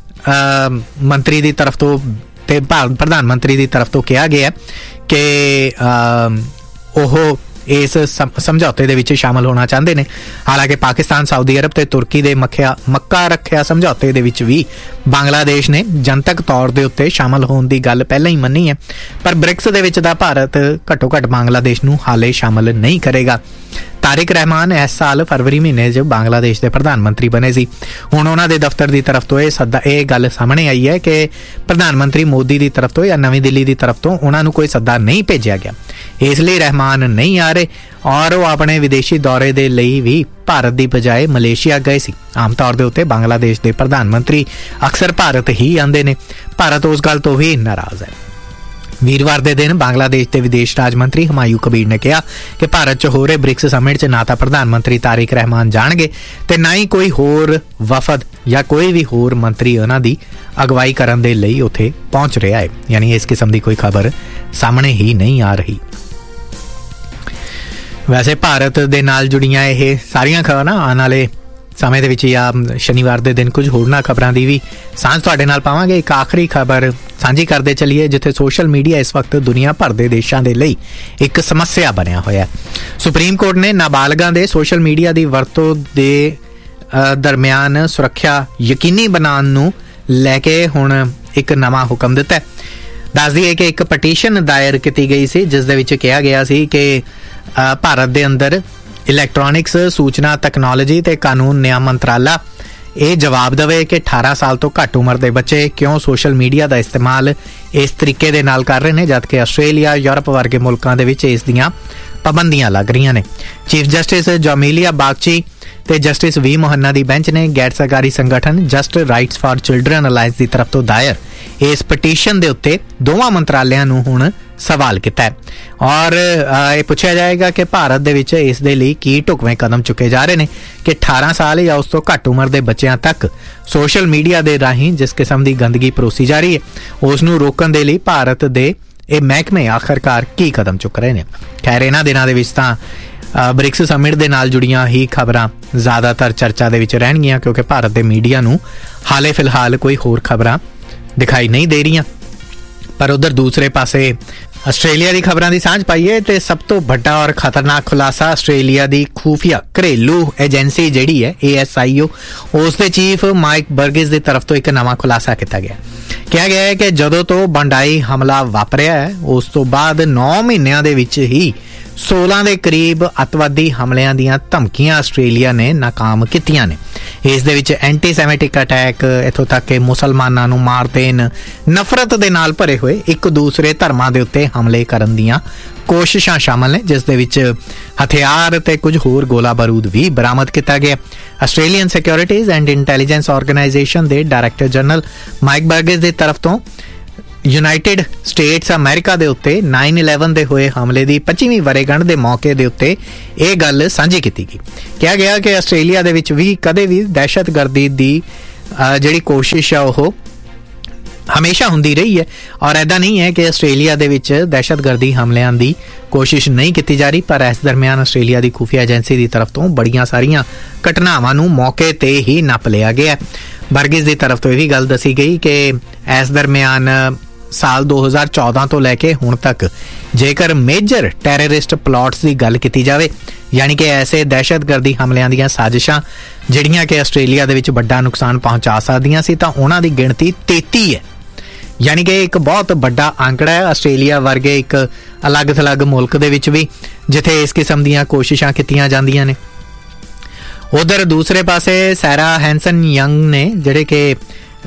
ਮੰਤਰੀ ਦੀ ਤਰਫ ਤੋਂ ਤੇ ਪ੍ਰਧਾਨ ਮੰਤਰੀ ਦੀ ਤਰਫ ਤੋਂ ਕਿਹਾ ਗਿਆ ਕਿ ਉਹ ਇਸ ਸਮਝੌਤੇ ਦੇ ਵਿੱਚ ਸ਼ਾਮਲ ਹੋਣਾ ਚਾਹੁੰਦੇ ਨੇ। ਹਾਲਾਂਕਿ ਪਾਕਿਸਤਾਨ, ਸਾਊਦੀ ਅਰਬ ਤੇ ਤੁਰਕੀ ਦੇ ਮੱਖਿਆ ਮੱਕਾ ਰੱਖਿਆ ਸਮਝੌਤੇ ਦੇ ਵਿੱਚ ਵੀ ਬੰਗਲਾਦੇਸ਼ ਨੇ ਜਨਤਕ ਤੌਰ ਦੇ ਉੱਤੇ ਸ਼ਾਮਲ ਹੋਣ ਦੀ ਗੱਲ ਪਹਿਲਾਂ ਹੀ ਮੰਨੀ ਹੈ, ਪਰ ਬ੍ਰਿਕਸ ਦੇ ਵਿੱਚ ਦਾ ਭਾਰਤ ਘੱਟੋ ਘੱਟ ਬੰਗਲਾਦੇਸ਼ ਨੂੰ ਹਾਲੇ ਸ਼ਾਮਲ ਨਹੀਂ ਕਰੇਗਾ। ਤਾਰਿਕ ਰਹਿਮਾਨ ਇਸ ਸਾਲ ਫਰਵਰੀ ਮਹੀਨੇ 'ਚ ਬੰਗਲਾਦੇਸ਼ ਦੇ ਪ੍ਰਧਾਨ ਮੰਤਰੀ ਬਣੇ ਸੀ। ਹੁਣ ਉਹਨਾਂ ਦੇ ਦਫ਼ਤਰ ਦੀ ਤਰਫ ਤੋਂ ਇਹ ਸੱਦਾ ਇਹ ਗੱਲ ਸਾਹਮਣੇ ਆਈ ਹੈ ਕਿ ਪ੍ਰਧਾਨ ਮੰਤਰੀ ਮੋਦੀ ਦੀ ਤਰਫ ਤੋਂ ਜਾਂ ਨਵੀਂ ਦਿੱਲੀ ਦੀ ਤਰਫ ਤੋਂ ਉਹਨਾਂ ਨੂੰ ਕੋਈ ਸੱਦਾ ਨਹੀਂ ਭੇਜਿਆ ਗਿਆ। ਇਸ ਲਈ ਰਹਿਮਾਨ ਨਹੀਂ ਆ ਰਹੇ ਔਰ ਉਹ ਆਪਣੇ ਵਿਦੇਸ਼ੀ ਦੌਰੇ ਦੇ ਲਈ ਵੀ ਭਾਰਤ ਦੀ ਬਜਾਏ ਮਲੇਸ਼ੀਆ ਗਏ ਸੀ। ਆਮ ਤੌਰ ਦੇ ਉੱਤੇ ਬੰਗਲਾਦੇਸ਼ ਦੇ ਪ੍ਰਧਾਨ ਮੰਤਰੀ ਅਕਸਰ ਭਾਰਤ ਹੀ ਆਉਂਦੇ ਨੇ। ਭਾਰਤ ਉਸ ਗੱਲ ਤੋਂ ਵੀ ਨਾਰਾਜ਼ ਹੈ। ਵੀਰਵਾਰ ਦੇ ਦਿਨ ਬੰਗਲਾਦੇਸ਼ ਦੇ ਵਿਦੇਸ਼ ਰਾਜ ਮੰਤਰੀ ਹਮਾਯੂ ਕਬੀਰ ਨੇ ਕਿਹਾ ਕਿ ਭਾਰਤ 'ਚ ਹੋ ਰਹੇ ਬ੍ਰਿਕਸ ਸਮਿਟ 'ਚ ਨਾ ਤਾਂ ਪ੍ਰਧਾਨ ਮੰਤਰੀ ਤਾਰਿਕ ਰਹਿਮਾਨ ਜਾਣਗੇ ਤੇ ਨਾ ਹੀ ਕੋਈ ਹੋਰ ਵਫਦ ਜਾਂ ਕੋਈ ਵੀ ਹੋਰ ਮੰਤਰੀ ਉਹਨਾਂ ਦੀ ਅਗਵਾਈ ਕਰਨ ਦੇ ਲਈ ਉੱਥੇ ਪਹੁੰਚ ਰਿਹਾ ਹੈ। ਯਾਨੀ ਇਸ ਕਿਸਮ ਦੀ ਕੋਈ ਖਬਰ ਸਾਹਮਣੇ ਹੀ ਨਹੀਂ ਆ ਰਹੀ। ਵੈਸੇ ਭਾਰਤ ਦੇ ਨਾਲ ਜੁੜੀਆਂ ਇਹ ਸਾਰੀਆਂ ਖਬਰਾਂ ਨਾ ਆਉਣ ਵਾਲੇ ਸਮੇਂ ਦੇ ਵਿੱਚ ਜਾਂ ਸ਼ਨੀਵਾਰ ਦੇ ਦਿਨ ਕੁਝ ਹੋਰਨਾਂ ਖਬਰਾਂ ਦੀ ਵੀ ਸਾਂਝ ਤੁਹਾਡੇ ਨਾਲ ਪਾਵਾਂਗੇ। ਇੱਕ ਆਖਰੀ ਖਬਰ ਸਾਂਝੀ ਕਰਦੇ ਚੱਲੀਏ, ਜਿੱਥੇ ਸੋਸ਼ਲ ਮੀਡੀਆ ਇਸ ਵਕਤ ਦੁਨੀਆ ਭਰ ਦੇ ਦੇਸ਼ਾਂ ਦੇ ਲਈ ਇੱਕ ਸਮੱਸਿਆ ਬਣਿਆ ਹੋਇਆ। ਸੁਪਰੀਮ ਕੋਰਟ ਨੇ ਨਾਬਾਲਗਾਂ ਦੇ ਸੋਸ਼ਲ ਮੀਡੀਆ ਦੀ ਵਰਤੋਂ ਦੇ ਦਰਮਿਆਨ ਸੁਰੱਖਿਆ ਯਕੀਨੀ ਬਣਾਉਣ ਨੂੰ ਲੈ ਕੇ ਹੁਣ ਇੱਕ ਨਵਾਂ ਹੁਕਮ ਦਿੱਤਾ। ਦੱਸ ਦਈਏ ਕਿ ਇੱਕ ਪਟੀਸ਼ਨ ਦਾਇਰ ਕੀਤੀ ਗਈ ਸੀ ਜਿਸ ਦੇ ਵਿੱਚ ਕਿਹਾ ਗਿਆ ਸੀ ਕਿ ਭਾਰਤ ਦੇ ਅੰਦਰ ਇਲੈਕਟ੍ਰੋਨਿਕਸ, ਸੂਚਨਾ ਤਕਨਾਲੋਜੀ ਤੇ ਕਾਨੂੰਨ ਨਿਆਂ ਮੰਤਰਾਲਾ ਇਹ ਜਵਾਬ ਦੇਵੇ ਕਿ ਅਠਾਰਾਂ ਸਾਲ ਤੋਂ ਘੱਟ ਉਮਰ ਦੇ ਬੱਚੇ ਕਿਉਂ ਸੋਸ਼ਲ ਮੀਡੀਆ ਦਾ ਇਸਤੇਮਾਲ ਇਸ ਤਰੀਕੇ ਦੇ ਨਾਲ ਕਰ ਰਹੇ ਨੇ, ਜਦਕਿ ਆਸਟ੍ਰੇਲੀਆ, ਯੂਰਪ ਵਰਗੇ ਮੁਲਕਾਂ ਦੇ ਵਿੱਚ ਇਸ ਦੀਆਂ ਪਾਬੰਦੀਆਂ ਲੱਗ ਰਹੀਆਂ ਨੇ। ਚੀਫ ਜਸਟਿਸ ਜੋਮੀਲੀਆ ਬਾਗਚੀ ਤੇ ਜਸਟਿਸ ਵੀ ਮੋਹਨਾ ਦੀ ਬੈਂਚ ਨੇ ਗੈਰ ਸਰਕਾਰੀ ਸੰਗਠਨ just rights for children alliance ਦੀ ਤਰਫ ਤੋਂ ਦਾਇਰ ਇਸ ਪਟੀਸ਼ਨ ਦੇ ਉੱਤੇ ਦੋਵਾਂ ਮੰਤਰਾਲਿਆਂ ਨੂੰ ਹੁਣ ਸਵਾਲ ਕੀਤਾ ਹੈ ਔਰ ਇਹ ਪੁੱਛਿਆ ਜਾਏਗਾ ਕਿ ਭਾਰਤ ਦੇ ਵਿੱਚ ਇਸ ਦੇ ਲਈ ਕੀ ਢੁਕਵੇਂ ਕਦਮ ਚੁੱਕੇ ਜਾ ਰਹੇ ਨੇ ਕਿ ਅਠਾਰਾਂ ਸਾਲ ਜਾਂ ਉਸ ਤੋਂ ਘੱਟ ਉਮਰ ਦੇ ਬੱਚਿਆਂ ਤੱਕ ਸੋਸ਼ਲ ਮੀਡੀਆ ਦੇ ਰਾਹੀਂ ਜਿਸ ਕਿਸਮ ਦੀ ਗੰਦਗੀ ਪਰੋਸੀ ਜਾ ਰਹੀ ਹੈ ਉਸ ਨੂੰ ਰੋਕਣ ਦੇ ਲਈ ਭਾਰਤ ਦੇ ਇਹ ਮਹਿਕਮੇ ਆਖਰਕਾਰ ਕੀ ਕਦਮ ਚੁੱਕ ਰਹੇ ਨੇ। ਖੈਰ, ਇਹਨਾਂ ਦਿਨਾਂ ਦੇ ਵਿੱਚ ਤਾਂ ਬ੍ਰਿਕਸ ਸਮਿਟ ਦੇ ਨਾਲ ਜੁੜੀਆਂ ਹੀ ਖਬਰਾਂ ਜ਼ਿਆਦਾਤਰ ਚਰਚਾ ਦੇ ਵਿੱਚ ਰਹਿਣਗੀਆਂ ਕਿਉਂਕਿ ਭਾਰਤ ਦੇ ਮੀਡੀਆ ਨੂੰ ਹਾਲੇ ਫਿਲਹਾਲ ਕੋਈ ਹੋਰ ਖਬਰਾਂ ਦਿਖਾਈ ਨਹੀਂ ਦੇ ਰਹੀਆਂ। ਪਰ ਉਧਰ ਦੂਸਰੇ ਪਾਸੇ ਆਸਟ੍ਰੇਲੀਆ ਦੀ ਖਬਰਾਂ ਦੀ ਸਾਂਝ ਪਾਈਏ ਤੇ ਸਭ ਤੋਂ ਵੱਡਾ ਔਰ ਖਤਰਨਾਕ ਖੁਲਾਸਾ ਆਸਟ੍ਰੇਲੀਆ ਦੀ ਖੂਫੀਆ ਘਰੇਲੂ ਏਜੰਸੀ ਜਿਹੜੀ ਹੈ ਏ ਐਸ ਆਈ ਓ ਉਸ ਦੇ ਚੀਫ ਮਾਈਕ ਬਰਗਿਸ ਦੀ ਤਰਫ ਤੋਂ ਇੱਕ ਨਵਾਂ ਖੁਲਾਸਾ ਕੀਤਾ ਗਿਆ। ਕਿਹਾ ਗਿਆ ਹੈ ਕਿ ਜਦੋਂ ਤੋਂ ਬੰਡਾਈ ਹਮਲਾ ਵਾਪਰਿਆ ਹੈ ਉਸ ਤੋਂ ਬਾਅਦ ਨੌ ਮਹੀਨਿਆਂ ਦੇ ਵਿੱਚ ਹੀ ਸੋਲਾਂ ਦੇ ਕਰੀਬ ਅੱਤਵਾਦੀ ਹਮਲਿਆਂ ਦੀਆਂ ਧਮਕੀਆਂ ਆਸਟ੍ਰੇਲੀਆ ਨੇ ਨਾਕਾਮ ਕੀਤੀਆਂ ਨੇ। ਇਸ ਦੇ ਵਿੱਚ ਐਂਟੀ ਸੈਮੈਟਿਕ ਅਟੈਕ, ਇੱਥੋਂ ਤੱਕ ਕਿ ਮੁਸਲਮਾਨਾਂ ਨੂੰ ਮਾਰ ਦੇਣ, ਨਫ਼ਰਤ ਦੇ ਨਾਲ ਭਰੇ ਹੋਏ ਇੱਕ ਦੂਸਰੇ ਧਰਮਾਂ ਦੇ ਉੱਤੇ ਹਮਲੇ ਕਰਨ ਦੀਆਂ ਕੋਸ਼ਿਸ਼ਾਂ ਸ਼ਾਮਲ ਨੇ, ਜਿਸ ਦੇ ਵਿੱਚ ਹਥਿਆਰ ਤੇ ਕੁਝ ਹੋਰ ਗੋਲਾ ਬਾਰੂਦ ਵੀ ਬਰਾਮਦ ਕੀਤਾ ਗਿਆ। Australian securities and intelligence organisation ਦੇ ਡਾਇਰੈਕਟਰ ਜਨਰਲ ਮਾਈਕ ਬਰਗਿਸ ਦੀ ਤਰਫ ਤੋਂ ਯੂਨਾਈਟਿਡ ਸਟੇਟਸ ਅਮਰੀਕਾ ਦੇ ਉੱਤੇ ਨਾइन इलेवन ਦੇ ਹੋਏ ਹਮਲੇ ਦੀ ਪੱਚੀਵੀਂ ਵਰ੍ਹੇਗੰਢ ਦੇ ਮੌਕੇ ਦੇ ਉੱਤੇ ਇਹ ਗੱਲ ਸਾਂਝੀ ਕੀਤੀ ਗਈ। ਕਿਹਾ ਗਿਆ ਕਿ ਆਸਟ੍ਰੇਲੀਆ ਦੇ ਵਿੱਚ ਵੀ ਕਦੇ ਵੀ ਦਹਿਸ਼ਤਗਰਦੀ ਦੀ ਜਿਹੜੀ ਕੋਸ਼ਿਸ਼ ਆ ਉਹ ਹਮੇਸ਼ਾ ਹੁੰਦੀ ਰਹੀ ਹੈ ਔਰ ਇੱਦਾਂ ਨਹੀਂ ਹੈ ਕਿ ਆਸਟ੍ਰੇਲੀਆ ਦੇ ਵਿੱਚ ਦਹਿਸ਼ਤਗਰਦੀ ਹਮਲਿਆਂ ਦੀ ਕੋਸ਼ਿਸ਼ ਨਹੀਂ ਕੀਤੀ ਜਾ ਰਹੀ, ਪਰ ਇਸ ਦਰਮਿਆਨ ਆਸਟ੍ਰੇਲੀਆ ਦੀ ਖੁਫੀਆ ਏਜੰਸੀ ਦੀ ਤਰਫ ਤੋਂ ਬੜੀਆਂ ਸਾਰੀਆਂ ਘਟਨਾਵਾਂ ਨੂੰ ਮੌਕੇ ਤੇ ਹੀ ਨੱਪ ਲਿਆ ਗਿਆ। ਬਰਗਿਸ ਦੀ ਤਰਫ ਤੋਂ ਇਹ ਵੀ ਗੱਲ ਦੱਸੀ ਗਈ ਕਿ ਇਸ ਦਰਮਿਆਨ ਸਾਲ ਦੋ ਹਜ਼ਾਰ ਚੌਦਾਂ ਤੋਂ ਲੈ ਕੇ ਹੁਣ ਤੱਕ ਜੇਕਰ ਮੇਜਰ ਟੈਰਰਿਸਟ ਪਲਾਟਸ ਦੀ ਗੱਲ ਕੀਤੀ ਜਾਵੇ, ਯਾਨੀ ਕਿ ਐਸੇ ਦਹਿਸ਼ਤਗਰਦੀ ਹਮਲਿਆਂ ਦੀਆਂ ਸਾਜ਼ਿਸ਼ਾਂ ਜਿਹੜੀਆਂ ਕਿ ਆਸਟ੍ਰੇਲੀਆ ਦੇ ਵਿੱਚ ਵੱਡਾ ਨੁਕਸਾਨ ਪਹੁੰਚਾ ਸਕਦੀਆਂ ਸੀ, ਤਾਂ ਉਹਨਾਂ ਦੀ ਗਿਣਤੀ ਤੇਤੀ ਹੈ। ਯਾਨੀ ਕਿ ਇੱਕ ਬਹੁਤ ਵੱਡਾ ਅੰਕੜਾ ਹੈ ਆਸਟ੍ਰੇਲੀਆ ਵਰਗੇ ਇੱਕ ਅਲੱਗ-ਥਲੱਗ ਮੁਲਕ ਦੇ ਵਿੱਚ ਵੀ ਜਿੱਥੇ ਇਸ ਕਿਸਮ ਦੀਆਂ ਕੋਸ਼ਿਸ਼ਾਂ ਕੀਤੀਆਂ ਜਾਂਦੀਆਂ ਨੇ। ਉਧਰ ਦੂਸਰੇ ਪਾਸੇ ਸੈਰਾ ਹੈਂਸਨ ਯੰਗ ਨੇ ਜਿਹੜੇ ਕਿ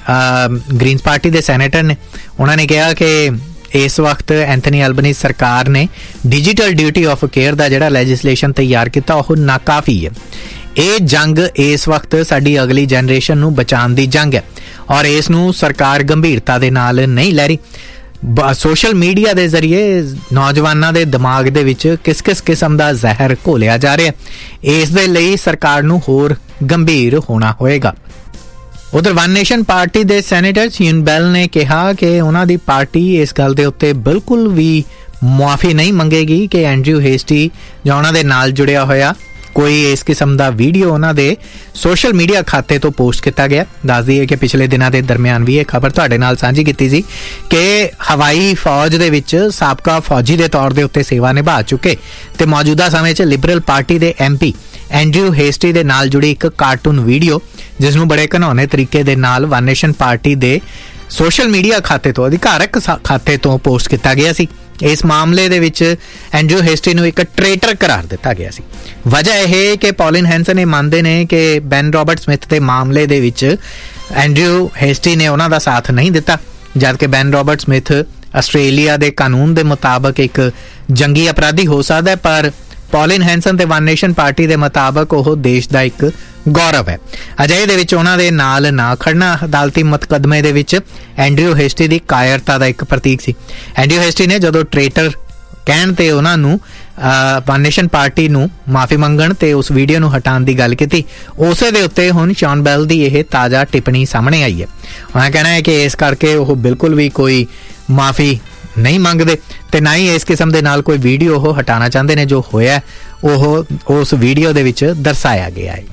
ਗ੍ਰੀਨਸ ਪਾਰਟੀ ਦੇ ਸੈਨੇਟਰ ਨੇ, ਉਹਨਾਂ ਨੇ ਕਿਹਾ ਕਿ ਇਸ ਵਕਤ ਐਂਥਨੀ ਐਲਬਨੀਜ਼ ਸਰਕਾਰ ਨੇ ਡਿਜੀਟਲ ਡਿਊਟੀ ਆਫ ਕੇਅਰ ਦਾ ਜਿਹੜਾ ਲੈਜਿਸਲੇਸ਼ਨ ਤਿਆਰ ਕੀਤਾ ਉਹ ਨਾਕਾਫੀ ਹੈ। ਇਹ ਜੰਗ ਇਸ ਵਕਤ ਸਾਡੀ ਅਗਲੀ ਜਨਰੇਸ਼ਨ ਨੂੰ ਬਚਾਉਣ ਦੀ ਜੰਗ ਹੈ ਔਰ ਇਸ ਨੂੰ ਸਰਕਾਰ ਗੰਭੀਰਤਾ ਦੇ ਨਾਲ ਨਹੀਂ ਲੈ ਰਹੀ। ਸੋਸ਼ਲ ਮੀਡੀਆ ਦੇ ਜ਼ਰੀਏ ਨੌਜਵਾਨਾਂ ਦੇ ਦਿਮਾਗ ਦੇ ਵਿੱਚ ਕਿਸ ਕਿਸ ਕਿਸਮ ਦਾ ਜ਼ਹਿਰ ਘੋਲਿਆ ਜਾ ਰਿਹਾ, ਇਸ ਦੇ ਲਈ ਸਰਕਾਰ ਨੂੰ ਹੋਰ ਗੰਭੀਰ ਹੋਣਾ ਹੋਏਗਾ। ਉਧਰ ਵਨ ਨੇਸ਼ਨ ਪਾਰਟੀ ਦੇ ਸੈਨੇਟਰ ਸਿਯਨ ਬੈਲ ਨੇ ਕਿਹਾ ਕਿ ਉਹਨਾਂ ਦੀ ਪਾਰਟੀ ਇਸ ਗੱਲ ਦੇ ਉੱਤੇ ਬਿਲਕੁਲ ਵੀ ਮੁਆਫੀ ਨਹੀਂ ਮੰਗੇਗੀ ਕਿ ਐਂਡਰਿਊ ਹੇਸਟੀ ਜਾਂ ਉਹਨਾਂ ਦੇ ਨਾਲ ਜੁੜਿਆ ਹੋਇਆ ਕੋਈ ਇਸ ਕਿਸਮ ਦਾ ਵੀਡੀਓ ਉਹਨਾਂ ਦੇ ਸੋਸ਼ਲ ਮੀਡੀਆ ਖਾਤੇ ਤੋਂ ਪੋਸਟ ਕੀਤਾ ਗਿਆ। ਦੱਸ ਦਈਏ ਕਿ ਪਿਛਲੇ ਦਿਨਾਂ ਦੇ ਦਰਮਿਆਨ ਵੀ ਇਹ ਖਬਰ ਤੁਹਾਡੇ ਨਾਲ ਸਾਂਝੀ ਕੀਤੀ ਸੀ ਕਿ ਹਵਾਈ ਫੌਜ ਦੇ ਵਿੱਚ ਸਾਬਕਾ ਫੌਜੀ ਦੇ ਤੌਰ ਦੇ ਉੱਤੇ ਸੇਵਾ ਨਿਭਾ ਚੁੱਕੇ ਤੇ ਮੌਜੂਦਾ ਸਮੇਂ 'ਚ ਲਿਬਰਲ ਪਾਰਟੀ ਦੇ ਐਮ ਪੀ ਐਂਡਰਿਊ ਹੇਸਟੀ ਦੇ ਨਾਲ ਜੁੜੀ ਇੱਕ ਕਾਰਟੂਨ ਵੀਡੀਓ ਜਿਸ ਨੂੰ ਬੜੇ ਘਿਨੌਣੇ ਤਰੀਕੇ ਦੇ ਨਾਲ ਵਨ ਨੇਸ਼ਨ ਪਾਰਟੀ ਦੇ ਸੋਸ਼ਲ ਮੀਡੀਆ ਖਾਤੇ ਤੋਂ ਅਧਿਕਾਰਕ ਖਾਤੇ ਤੋਂ ਪੋਸਟ ਕੀਤਾ ਗਿਆ ਸੀ। ਇਸ ਮਾਮਲੇ ਦੇ ਵਿੱਚ ਐਂਡਰਿਊ ਹੇਸਟੀ ਨੂੰ ਇੱਕ ਟ੍ਰੇਟਰ ਕਰਾਰ ਦਿੱਤਾ ਗਿਆ ਸੀ। ਵਜ੍ਹਾ ਇਹ ਕਿ ਪੌਲਿਨ ਹੈਂਸਨ ਇਹ ਮੰਨਦੇ ਨੇ ਕਿ ਬੈਨ ਰਾਬਰਟ ਸਮਿਥ ਦੇ ਮਾਮਲੇ ਦੇ ਵਿੱਚ ਐਂਡਰਿਊ ਹੇਸਟੀ ਨੇ ਉਹਨਾਂ ਦਾ ਸਾਥ ਨਹੀਂ ਦਿੱਤਾ, ਜਦਕਿ ਬੈਨ ਰਾਬਰਟ ਸਮਿਥ ਆਸਟ੍ਰੇਲੀਆ ਦੇ ਕਾਨੂੰਨ ਦੇ ਮੁਤਾਬਕ ਇੱਕ ਜੰਗੀ ਅਪਰਾਧੀ ਹੋ ਸਕਦਾ ਹੈ, ਪਰ ਪੌਲਿਨ ਹੈਂਸਨ ਤੇ ਵਨ ਨੇਸ਼ਨ ਪਾਰਟੀ ਦੇ ਮੁਤਾਬਕ ਉਹ ਦੇਸ਼ ਦਾ ਇੱਕ ਗੌਰਵ ਹੈ। ਅਜਿਹੇ ਦੇ ਵਿੱਚ ਉਹਨਾਂ ਦੇ ਨਾਲ ਨਾ ਖੜਨਾ ਅਦਾਲਤੀ ਮੁਕੱਦਮੇ ਦੇ ਵਿੱਚ ਐਂਡਰਿਊ ਹੇਸਟੀ ਦੀ ਕਾਇਰਤਾ ਦਾ ਇੱਕ ਪ੍ਰਤੀਕ ਸੀ। ਐਂਡਰਿਊ ਹੇਸਟੀ ਨੇ ਜਦੋਂ ਟ੍ਰੇਟਰ ਕਹਿਣ ਤੇ ਉਹਨਾਂ ਨੂੰ ਵਨ ਨੇਸ਼ਨ ਪਾਰਟੀ ਨੂੰ ਮਾਫੀ ਮੰਗਣ ਤੇ ਉਸ ਵੀਡੀਓ ਨੂੰ ਹਟਾਉਣ ਦੀ ਗੱਲ ਕੀਤੀ, ਉਸੇ ਦੇ ਉੱਤੇ ਹੁਣ ਸ਼ੌਨ ਬੈਲ ਦੀ ਇਹ ਤਾਜ਼ਾ ਟਿੱਪਣੀ ਸਾਹਮਣੇ ਆਈ ਹੈ। ਉਹਨਾਂ ਕਹਿਣਾ ਹੈ ਕਿ ਇਸ ਕਰਕੇ ਉਹ ਬਿਲਕੁਲ ਵੀ ਕੋਈ ਮਾਫੀ ਨਹੀਂ ਮੰਗਦੇ ਤੇ ਨਾ ਹੀ ਇਸ ਕਿਸਮ ਦੇ ਨਾਲ ਕੋਈ ਵੀਡੀਓ ਉਹ ਹਟਾਉਣਾ ਚਾਹੁੰਦੇ ਨੇ ਜੋ ਹੋਇਆ ਉਹ ਉਸ ਵੀਡੀਓ ਦੇ ਵਿੱਚ ਦਰਸਾਇਆ ਗਿਆ ਹੈ।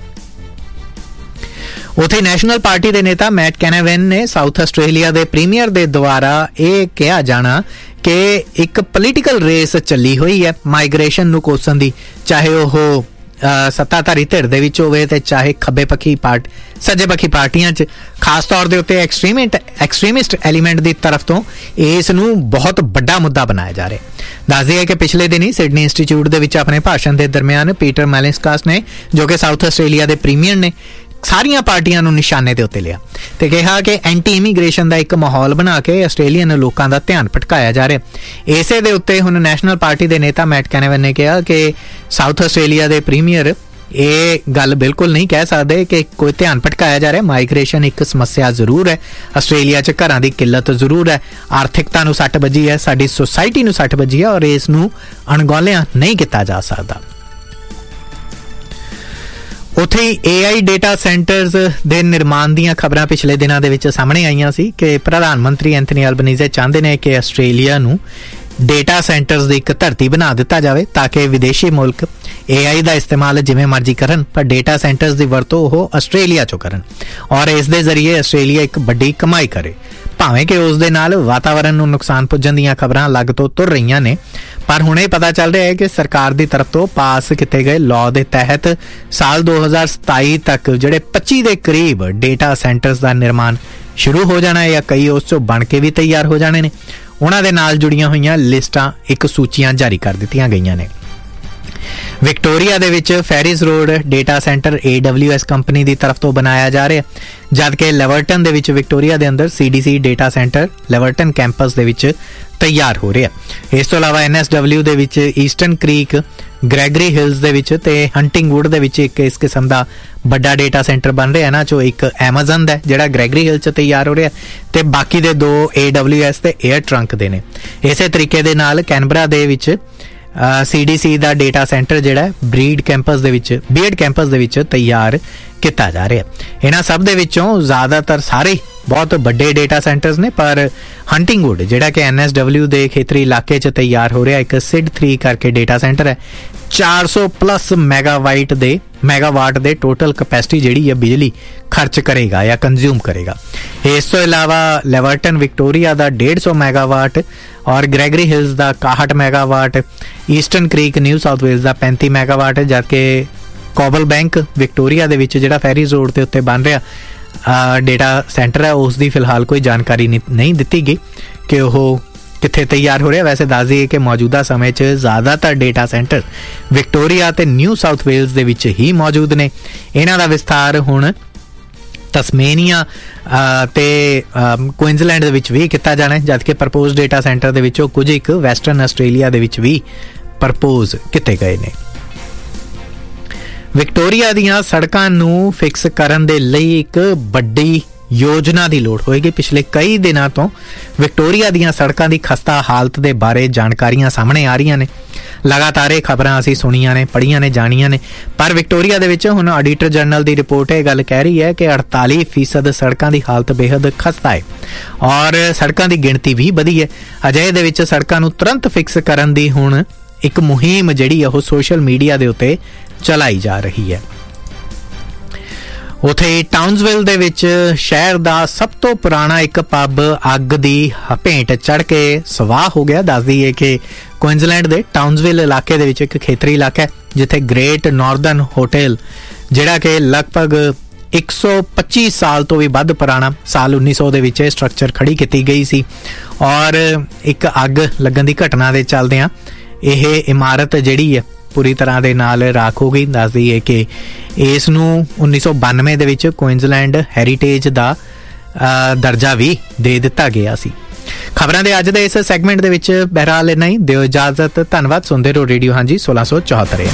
ਉੱਥੇ ਨੈਸ਼ਨਲ ਪਾਰਟੀ ਦੇ ਨੇਤਾ ਮੈਟ ਕੈਨਾਵੈਨ ਨੇ ਸਾਊਥ ਆਸਟ੍ਰੇਲੀਆ ਦੇ ਪ੍ਰੀਮੀਅਰ ਦੇ ਦੁਆਰਾ ਇਹ ਕਿਹਾ ਜਾਣਾ ਕਿ ਇੱਕ ਪੋਲੀਟੀਕਲ ਰੇਸ ਚੱਲੀ ਹੋਈ ਹੈ ਮਾਈਗ੍ਰੇਸ਼ਨ ਨੂੰ ਕੋਸਣ ਦੀ, ਚਾਹੇ ਉਹ ਸੱਤਾਧਾਰੀ ਧਿਰ ਦੇ ਵਿੱਚ ਹੋਵੇ ਤੇ ਚਾਹੇ ਖੱਬੇ ਪੱਖੀ ਪਾਰਟ ਸੱਜੇ ਪੱਖੀ ਪਾਰਟੀਆਂ 'ਚ, ਖਾਸ ਤੌਰ ਦੇ ਉੱਤੇ ਐਕਸਟ੍ਰੀਮਿਸਟ ਐਕਸਟ੍ਰੀਮਿਸਟ ਐਲੀਮੈਂਟ ਦੀ ਤਰਫ ਤੋਂ ਇਸ ਨੂੰ ਬਹੁਤ ਵੱਡਾ ਮੁੱਦਾ ਬਣਾਇਆ ਜਾ ਰਿਹਾ। ਦੱਸਦੇ ਹੈ ਕਿ ਪਿਛਲੇ ਦਿਨੀ ਸਿਡਨੀ ਇੰਸਟੀਚਿਊਟ ਦੇ ਵਿੱਚ ਆਪਣੇ ਭਾਸ਼ਣ ਦੇ ਦਰਮਿਆਨ ਪੀਟਰ ਮੈਲਿੰਸਕਾਸ ਨੇ, ਜੋ ਕਿ ਸਾਊਥ ਆਸਟ੍ਰੇਲੀਆ ਦੇ ਪ੍ਰੀਮੀਅਰ ਨੇ, ਸਾਰੀਆਂ ਪਾਰਟੀਆਂ ਨੂੰ ਨਿਸ਼ਾਨੇ ਦੇ ਉੱਤੇ ਲਿਆ ਤੇ ਕਿਹਾ ਕਿ ਐਂਟੀ ਇਮੀਗ੍ਰੇਸ਼ਨ ਦਾ ਇੱਕ ਮਾਹੌਲ ਬਣਾ ਕੇ ਆਸਟ੍ਰੇਲੀਅਨ ਲੋਕਾਂ ਦਾ ਧਿਆਨ ਭਟਕਾਇਆ ਜਾ ਰਿਹਾ। ਇਸੇ ਦੇ ਉੱਤੇ ਹੁਣ ਨੈਸ਼ਨਲ ਪਾਰਟੀ ਦੇ ਨੇਤਾ ਮੈਟ ਕੈਨਾਵੈਨ ਨੇ ਕਿਹਾ ਕਿ ਸਾਊਥ ਆਸਟ੍ਰੇਲੀਆ ਦੇ ਪ੍ਰੀਮੀਅਰ ਇਹ ਗੱਲ ਬਿਲਕੁਲ ਨਹੀਂ ਕਹਿ ਸਕਦੇ ਕਿ ਕੋਈ ਧਿਆਨ ਭਟਕਾਇਆ ਜਾ ਰਿਹਾ। ਮਾਈਗ੍ਰੇਸ਼ਨ ਇੱਕ ਸਮੱਸਿਆ ਜ਼ਰੂਰ ਹੈ, ਆਸਟ੍ਰੇਲੀਆ 'ਚ ਘਰਾਂ ਦੀ ਕਿੱਲਤ ਜ਼ਰੂਰ ਹੈ, ਆਰਥਿਕਤਾ ਨੂੰ ਸੱਟ ਵੱਜੀ ਹੈ, ਸਾਡੀ ਸੋਸਾਇਟੀ ਨੂੰ ਸੱਟ ਵੱਜੀ ਹੈ ਔਰ ਇਸ ਨੂੰ ਅਣਗੌਲਿਆ ਨਹੀਂ ਕੀਤਾ ਜਾ ਸਕਦਾ। ਉੱਥੇ ਹੀ ਏ ਆਈ ਡੇਟਾ ਸੈਂਟਰਸ ਦੇ ਨਿਰਮਾਣ ਦੀਆਂ ਖਬਰਾਂ ਪਿਛਲੇ ਦਿਨਾਂ ਦੇ ਵਿੱਚ ਸਾਹਮਣੇ ਆਈਆਂ ਸੀ ਕਿ ਪ੍ਰਧਾਨ ਮੰਤਰੀ ਐਂਥਨੀ ਐਲਬਨੀਜ਼ੇ ਚਾਹੁੰਦੇ ਨੇ ਕਿ ਆਸਟ੍ਰੇਲੀਆ ਨੂੰ ਡੇਟਾ ਸੈਂਟਰਸ ਦੀ ਇੱਕ ਧਰਤੀ ਬਣਾ ਦਿੱਤਾ ਜਾਵੇ ਤਾਂ ਕਿ ਵਿਦੇਸ਼ੀ ਮੁਲਕ ਏ ਆਈ ਦਾ ਇਸਤੇਮਾਲ ਜਿਵੇਂ ਮਰਜ਼ੀ ਕਰਨ, ਪਰ ਡੇਟਾ ਸੈਂਟਰਸ ਦੀ ਵਰਤੋਂ ਉਹ ਆਸਟ੍ਰੇਲੀਆ 'ਚੋਂ ਕਰਨ ਔਰ ਇਸ ਦੇ ਜ਼ਰੀਏ ਆਸਟ੍ਰੇਲੀਆ ਇੱਕ ਵੱਡੀ ਕਮਾਈ ਕਰੇ। ਭਾਵੇਂ ਕਿ ਉਸ ਦੇ ਨਾਲ ਵਾਤਾਵਰਨ ਨੂੰ ਨੁਕਸਾਨ ਪੁੱਜਣ ਦੀਆਂ ਖਬਰਾਂ ਲੱਗ ਤੋਂ ਤੁਰ ਰਹੀਆਂ ਨੇ, ਪਰ ਹੁਣ ਇਹ ਪਤਾ ਚੱਲ ਰਿਹਾ ਹੈ ਕਿ ਸਰਕਾਰ ਦੀ ਤਰਫ ਤੋਂ ਪਾਸ ਕੀਤੇ ਗਏ ਲਾਅ ਦੇ ਤਹਿਤ ਸਾਲ ਦੋ ਹਜ਼ਾਰ ਸਤਾਈ ਤੱਕ ਜਿਹੜੇ ਪੱਚੀ ਦੇ ਕਰੀਬ ਡੇਟਾ ਸੈਂਟਰਸ ਦਾ ਨਿਰਮਾਣ ਸ਼ੁਰੂ ਹੋ ਜਾਣਾ ਹੈ ਜਾਂ ਕਈ ਉਸ 'ਚੋਂ ਬਣ ਕੇ ਵੀ ਤਿਆਰ ਹੋ ਜਾਣੇ ਨੇ। ਉਹਨਾਂ ਦੇ ਨਾਲ ਜੁੜੀਆਂ ਹੋਈਆਂ ਲਿਸਟਾਂ ਇੱਕ ਸੂਚੀਆਂ ਜਾਰੀ ਕਰ ਦਿੱਤੀਆਂ ਗਈਆਂ ਨੇ। ਵਿਕਟੋਰੀਆ ਦੇ ਵਿੱਚ ਫੈਰਿਸ ਰੋਡ ਡੇਟਾ ਸੈਂਟਰ ਏ ਡਬਲਿਊ ਐਸ ਕੰਪਨੀ ਦੀ ਤਰਫ ਤੋਂ ਬਣਾਇਆ ਜਾ ਰਿਹਾ, ਜਦ ਕਿ ਲੈਵਰਟਨ ਦੇ ਵਿੱਚ ਵਿਕਟੋਰੀਆ ਦੇ ਅੰਦਰ C D C data centre ਲੈਵਰਟਨ campus ਦੇ ਵਿੱਚ ਤਿਆਰ ਹੋ ਰਿਹਾ। ਇਸ ਤੋਂ ਇਲਾਵਾ ਐਨ ਐਸ ਡਬਲਿਊ ਦੇ ਵਿੱਚ ਈਸਟਰਨ ਕ੍ਰੀਕ, ਗ੍ਰੈਗਰੀ ਹਿਲਸ ਦੇ ਵਿੱਚ ਤੇ ਹੰਟਿੰਗਵੁੱਡ ਦੇ ਵਿੱਚ ਇੱਕ ਇਸ ਕਿਸਮ ਦਾ ਵੱਡਾ ਡੇਟਾ ਸੈਂਟਰ ਬਣ ਰਿਹਾ। ਇਹਨਾਂ ਚੋਂ ਇੱਕ ਐਮਾਜ਼ਨ ਦਾ ਜਿਹੜਾ ਗ੍ਰੈਗਰੀ ਹਿਲ 'ਚ ਤਿਆਰ ਹੋ ਰਿਹਾ ਤੇ ਬਾਕੀ ਦੇ ਦੋ ਏ ਡਬਲਿਊ ਐਸ ਤੇ 에ਅਰ ਟਰੰਕ ਦੇ ਨੇ। ਇਸੇ ਤਰੀਕੇ ਦੇ ਨਾਲ ਕੈਨਬਰਾ ਦੇ ਵਿੱਚ ਸੀ ਡੀ ਸੀ ਦਾ ਡੇਟਾ ਸੈਂਟਰ ਜਿਹੜਾ ਬਰੀਡ ਕੈਂਪਸ ਦੇ ਵਿੱਚ ਬੀਐਡ ਕੈਂਪਸ ਦੇ ਵਿੱਚ ਤਿਆਰ ਕੀਤਾ ਜਾ ਰਿਹਾ। ਇਹਨਾਂ ਸਭ ਦੇ ਵਿੱਚੋਂ ਜ਼ਿਆਦਾਤਰ ਸਾਰੇ ਬਹੁਤ ਵੱਡੇ ਡੇਟਾ ਸੈਂਟਰਸ ਨੇ, ਪਰ ਹੰਟਿੰਗਵੁੱਡ ਜਿਹੜਾ ਕਿ ਐਨ ਐਸ ਡਬਲਿਊ ਦੇ ਖੇਤਰੀ ਇਲਾਕੇ 'ਚ ਤਿਆਰ ਹੋ ਰਿਹਾ ਇੱਕ ਸਿਡ ਥ੍ਰੀ ਕਰਕੇ ਡੇਟਾ ਸੈਂਟਰ ਹੈ। ਚਾਰ ਸੌ ਪਲੱਸ ਮੈਗਾਵਾਈਟ ਦੇ ਮੈਗਾਵਾਟ ਦੇ ਟੋਟਲ ਕਪੈਸਿਟੀ ਜਿਹੜੀ ਹੈ ਬਿਜਲੀ ਖਰਚ ਕਰੇਗਾ ਜਾਂ ਕੰਜ਼ਿਊਮ ਕਰੇਗਾ। ਇਸ ਤੋਂ ਇਲਾਵਾ ਲੈਵਰਟਨ ਵਿਕਟੋਰੀਆ ਦਾ ਡੇਢ ਸੌ ਮੈਗਾਵਾਟ ਔਰ ਗ੍ਰੈਗਰੀ ਹਿਲਸ ਦਾ ਇਕਾਹਠ megawatt, eastern creek new south Wales ਦਾ ਪੈਂਤੀ ਮੈਗਾਵਾਟ, ਜਦਕਿ ਕੋਬਲ ਬੈਂਕ ਵਿਕਟੋਰੀਆ ਦੇ ਵਿੱਚ ਜਿਹੜਾ ਫੈਰੀਜ਼ ਰੋਡ ਦੇ ਉੱਤੇ ਬਣ ਰਿਹਾ ਡੇਟਾ ਸੈਂਟਰ ਹੈ ਉਸ ਦੀ ਫਿਲਹਾਲ ਕੋਈ ਜਾਣਕਾਰੀ ਨਹੀਂ ਦਿੱਤੀ ਗਈ ਕਿ ਉਹ ਕਿੱਥੇ ਤਿਆਰ ਹੋ ਰਿਹਾ। ਵੈਸੇ ਦੱਸ ਦਈਏ ਕਿ ਮੌਜੂਦਾ ਸਮੇਂ 'ਚ ਜ਼ਿਆਦਾਤਰ ਡੇਟਾ ਸੈਂਟਰ ਵਿਕਟੋਰੀਆ ਤੇ ਨਿਊ ਸਾਊਥ ਵੇਲਸ ਦੇ ਵਿੱਚ ਹੀ ਮੌਜੂਦ ਨੇ। ਇਹਨਾਂ ਦਾ ਵਿਸਥਾਰ ਹੁਣ ਤਸਮੇਨੀਆ ਤੇ ਕੁਇਨਜ਼ਲੈਂਡ ਦੇ ਵਿੱਚ ਵੀ ਕੀਤਾ ਜਾਣਾ, ਜਦਕਿ ਪ੍ਰਪੋਜ਼ ਡੇਟਾ ਸੈਂਟਰ ਦੇ ਵਿੱਚੋਂ ਕੁਝ ਇੱਕ ਵੈਸਟਰਨ ਆਸਟ੍ਰੇਲੀਆ ਦੇ ਵਿੱਚ ਵੀ ਪ੍ਰਪੋਜ਼ ਕੀਤੇ ਗਏ ਨੇ। ਵਿਕਟੋਰੀਆ ਦੀਆਂ ਸੜਕਾਂ ਨੂੰ ਫਿਕਸ ਕਰਨ ਦੇ ਲਈ ਇੱਕ ਵੱਡੀ ਯੋਜਨਾ ਦੀ ਲੋੜ ਹੋਏਗੀ। ਪਿਛਲੇ ਕਈ ਦਿਨਾਂ ਤੋਂ ਵਿਕਟੋਰੀਆ ਦੀਆਂ ਸੜਕਾਂ ਦੀ ਖਸਤਾ ਹਾਲਤ ਦੇ ਬਾਰੇ ਜਾਣਕਾਰੀਆਂ ਸਾਹਮਣੇ ਆ ਰਹੀਆਂ ਨੇ। ਲਗਾਤਾਰ ਇਹ ਖਬਰਾਂ ਅਸੀਂ ਸੁਣੀਆਂ ਨੇ, ਪੜ੍ਹੀਆਂ ਨੇ, ਜਾਣੀਆਂ ਨੇ, ਪਰ ਵਿਕਟੋਰੀਆ ਦੇ ਵਿੱਚ ਹੁਣ ਆਡੀਟਰ ਜਨਰਲ ਦੀ ਰਿਪੋਰਟ ਇਹ ਗੱਲ ਕਹਿ ਰਹੀ ਹੈ ਕਿ ਅੜਤਾਲੀ ਫੀਸਦ ਸੜਕਾਂ ਦੀ ਹਾਲਤ ਬੇਹੱਦ ਖਸਤਾ ਹੈ ਔਰ ਸੜਕਾਂ ਦੀ ਗਿਣਤੀ ਵੀ ਵਧੀ ਹੈ। ਅਜਿਹੇ ਦੇ ਵਿੱਚ ਸੜਕਾਂ ਨੂੰ ਤੁਰੰਤ ਫਿਕਸ ਕਰਨ ਦੀ ਹੁਣ ਇੱਕ ਮੁਹਿੰਮ ਜਿਹੜੀ ਉਹ ਸੋਸ਼ਲ ਮੀਡੀਆ ਦੇ ਉੱਤੇ ਚਲਾਈ ਜਾ ਰਹੀ ਹੈ। ਉੱਥੇ ਟਾਊਨਸਵਿਲ ਦੇ ਵਿੱਚ ਸ਼ਹਿਰ ਦਾ ਸਭ ਤੋਂ ਪੁਰਾਣਾ ਇੱਕ ਪੱਬ ਅੱਗ ਦੀ ਭੇਂਟ ਚੜ੍ਹ ਕੇ ਸਵਾਹ ਹੋ ਗਿਆ। ਦੱਸ ਦਈਏ ਕਿ ਕੁਇਨਜ਼ਲੈਂਡ ਦੇ ਟਾਊਨਸਵਿਲ ਇਲਾਕੇ ਦੇ ਵਿੱਚ ਇੱਕ ਖੇਤਰੀ ਇਲਾਕਾ ਹੈ ਜਿੱਥੇ ਗ੍ਰੇਟ ਨਾਰਦਰਨ ਹੋਟਲ ਜਿਹੜਾ ਕਿ ਲਗਭਗ ਇੱਕ ਸੌ ਪੱਚੀ ਸਾਲ ਤੋਂ ਵੀ ਵੱਧ ਪੁਰਾਣਾ, ਸਾਲ ਉੱਨੀ ਸੌ ਦੇ ਵਿੱਚ ਇਹ ਸਟਰਕਚਰ ਖੜੀ ਕੀਤੀ ਗਈ ਸੀ ਔਰ ਇੱਕ ਅੱਗ ਲੱਗਣ ਦੀ ਘਟਨਾ ਦੇ ਚੱਲਦਿਆਂ ਇਹ ਇਮਾਰਤ ਜਿਹੜੀ ਹੈ ਪੂਰੀ ਤਰ੍ਹਾਂ ਦੇ ਨਾਲ ਰਾਖ ਹੋ ਗਈ। ਦੱਸ ਦਈਏ ਕਿ ਇਸ ਨੂੰ ਉੱਨੀ ਸੌ ਬਾਨਵੇਂ ਦੇ ਵਿੱਚ ਕੁਇਨਜ਼ਲੈਂਡ ਹੈਰੀਟੇਜ ਦਾ ਦਰਜਾ ਵੀ ਦੇ ਦਿੱਤਾ ਗਿਆ ਸੀ। ਖਬਰਾਂ ਦੇ ਅੱਜ ਦੇ ਇਸ ਸੈਗਮੈਂਟ ਦੇ ਵਿੱਚ ਬਹਿਰਾਲ ਇੰਨਾ ਹੀ। ਦਿਓ ਇਜਾਜ਼ਤ। ਧੰਨਵਾਦ। ਸੁਣਦੇ ਰਹੋ ਰੇਡੀਓ ਹਾਂਜੀ ਸੋਲਾਂ ਸੌ ਚੌਹੱਤਰ।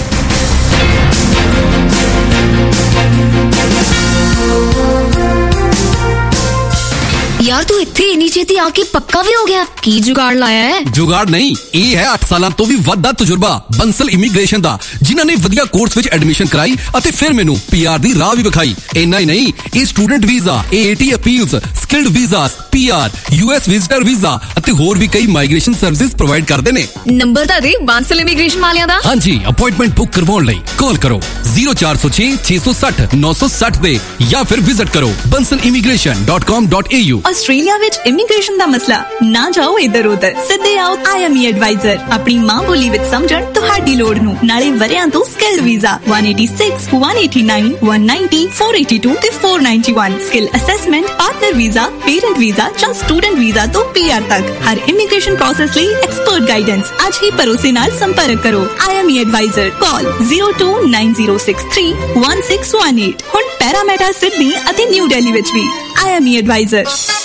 यार तू इत्थे इन्नी छेती आके पक्का भी हो गया? की जुगाड़ लाया है? जुगाड़ नहीं, ये है अठ साल तो भी वड्डा तजुर्बा बंसल इमीग्रेशन दा, जिन्हां ने वधिया कोर्स विच एडमिशन कराई अते फिर मैनू पीआर दी राह भी विखाई। इन्ना ही नहीं, ये student visa, AAT appeals, skilled visas, PR, US visitor visa अते होर भी कई माइग्रेशन सर्विसेज प्रोवाइड करदे ने। नंबर दा दे बंसल इमीग्रेशन वालियां दा। हां जी, अपॉइंटमेंट बुक करवाउण लई कॉल करो zero four zero six six six zero nine six zero दे या फिर विजिट करो bansal immigration dot com dot a u। Australia ਵਿੱਚ ਇਮੀਗ੍ਰੇਸ਼ਨ ਦਾ ਮਸਲਾ ਨਾ ਜਾਓ ਇੱਧਰ ਉੱਧਰ, ਸਿੱਧੇ ਆਓ ਆਈ ਐਮ ਈ ਐਡਵਾਈਜ਼ਰ। ਆਪਣੀ ਮਾਂ ਬੋਲੀ ਵਿੱਚ ਸਮਝਣ ਤੁਹਾਡੀ ਲੋੜ ਨੂੰ, ਨਾਲੇ ਵਰਿਆਂ ਤੋਂ skilled visa one eighty-six, one eighty-nine, one ninety, four eighty-two ਤੇ four ninety-one, skill assessment, partner visa, parent visa ਜਾਂ ਸਟੂਡੈਂਟ ਵੀਜ਼ਾ ਤੋਂ ਪੀਆਰ ਤੱਕ ਹਰ ਇਮੀਗ੍ਰੇਸ਼ਨ ਪ੍ਰੋਸੈਸ ਲਈ ਐਕਸਪਰਟ ਗਾਈਡੈਂਸ। ਅੱਜ ਹੀ ਭਰੋਸੇ ਨਾਲ ਸੰਪਰਕ ਕਰੋ I M E advisor. Call zero two nine zero six three one six one eight। ਹੁਣ ਪੈਰਾਮੀਟਰ ਸਿਡਨੀ ਅਤੇ ਨਿਊ ਦਿੱਲੀ ਵਿੱਚ ਵੀ ਆਈ ਐਮ ਈ ਐਡਵਾਈਜ਼ਰ।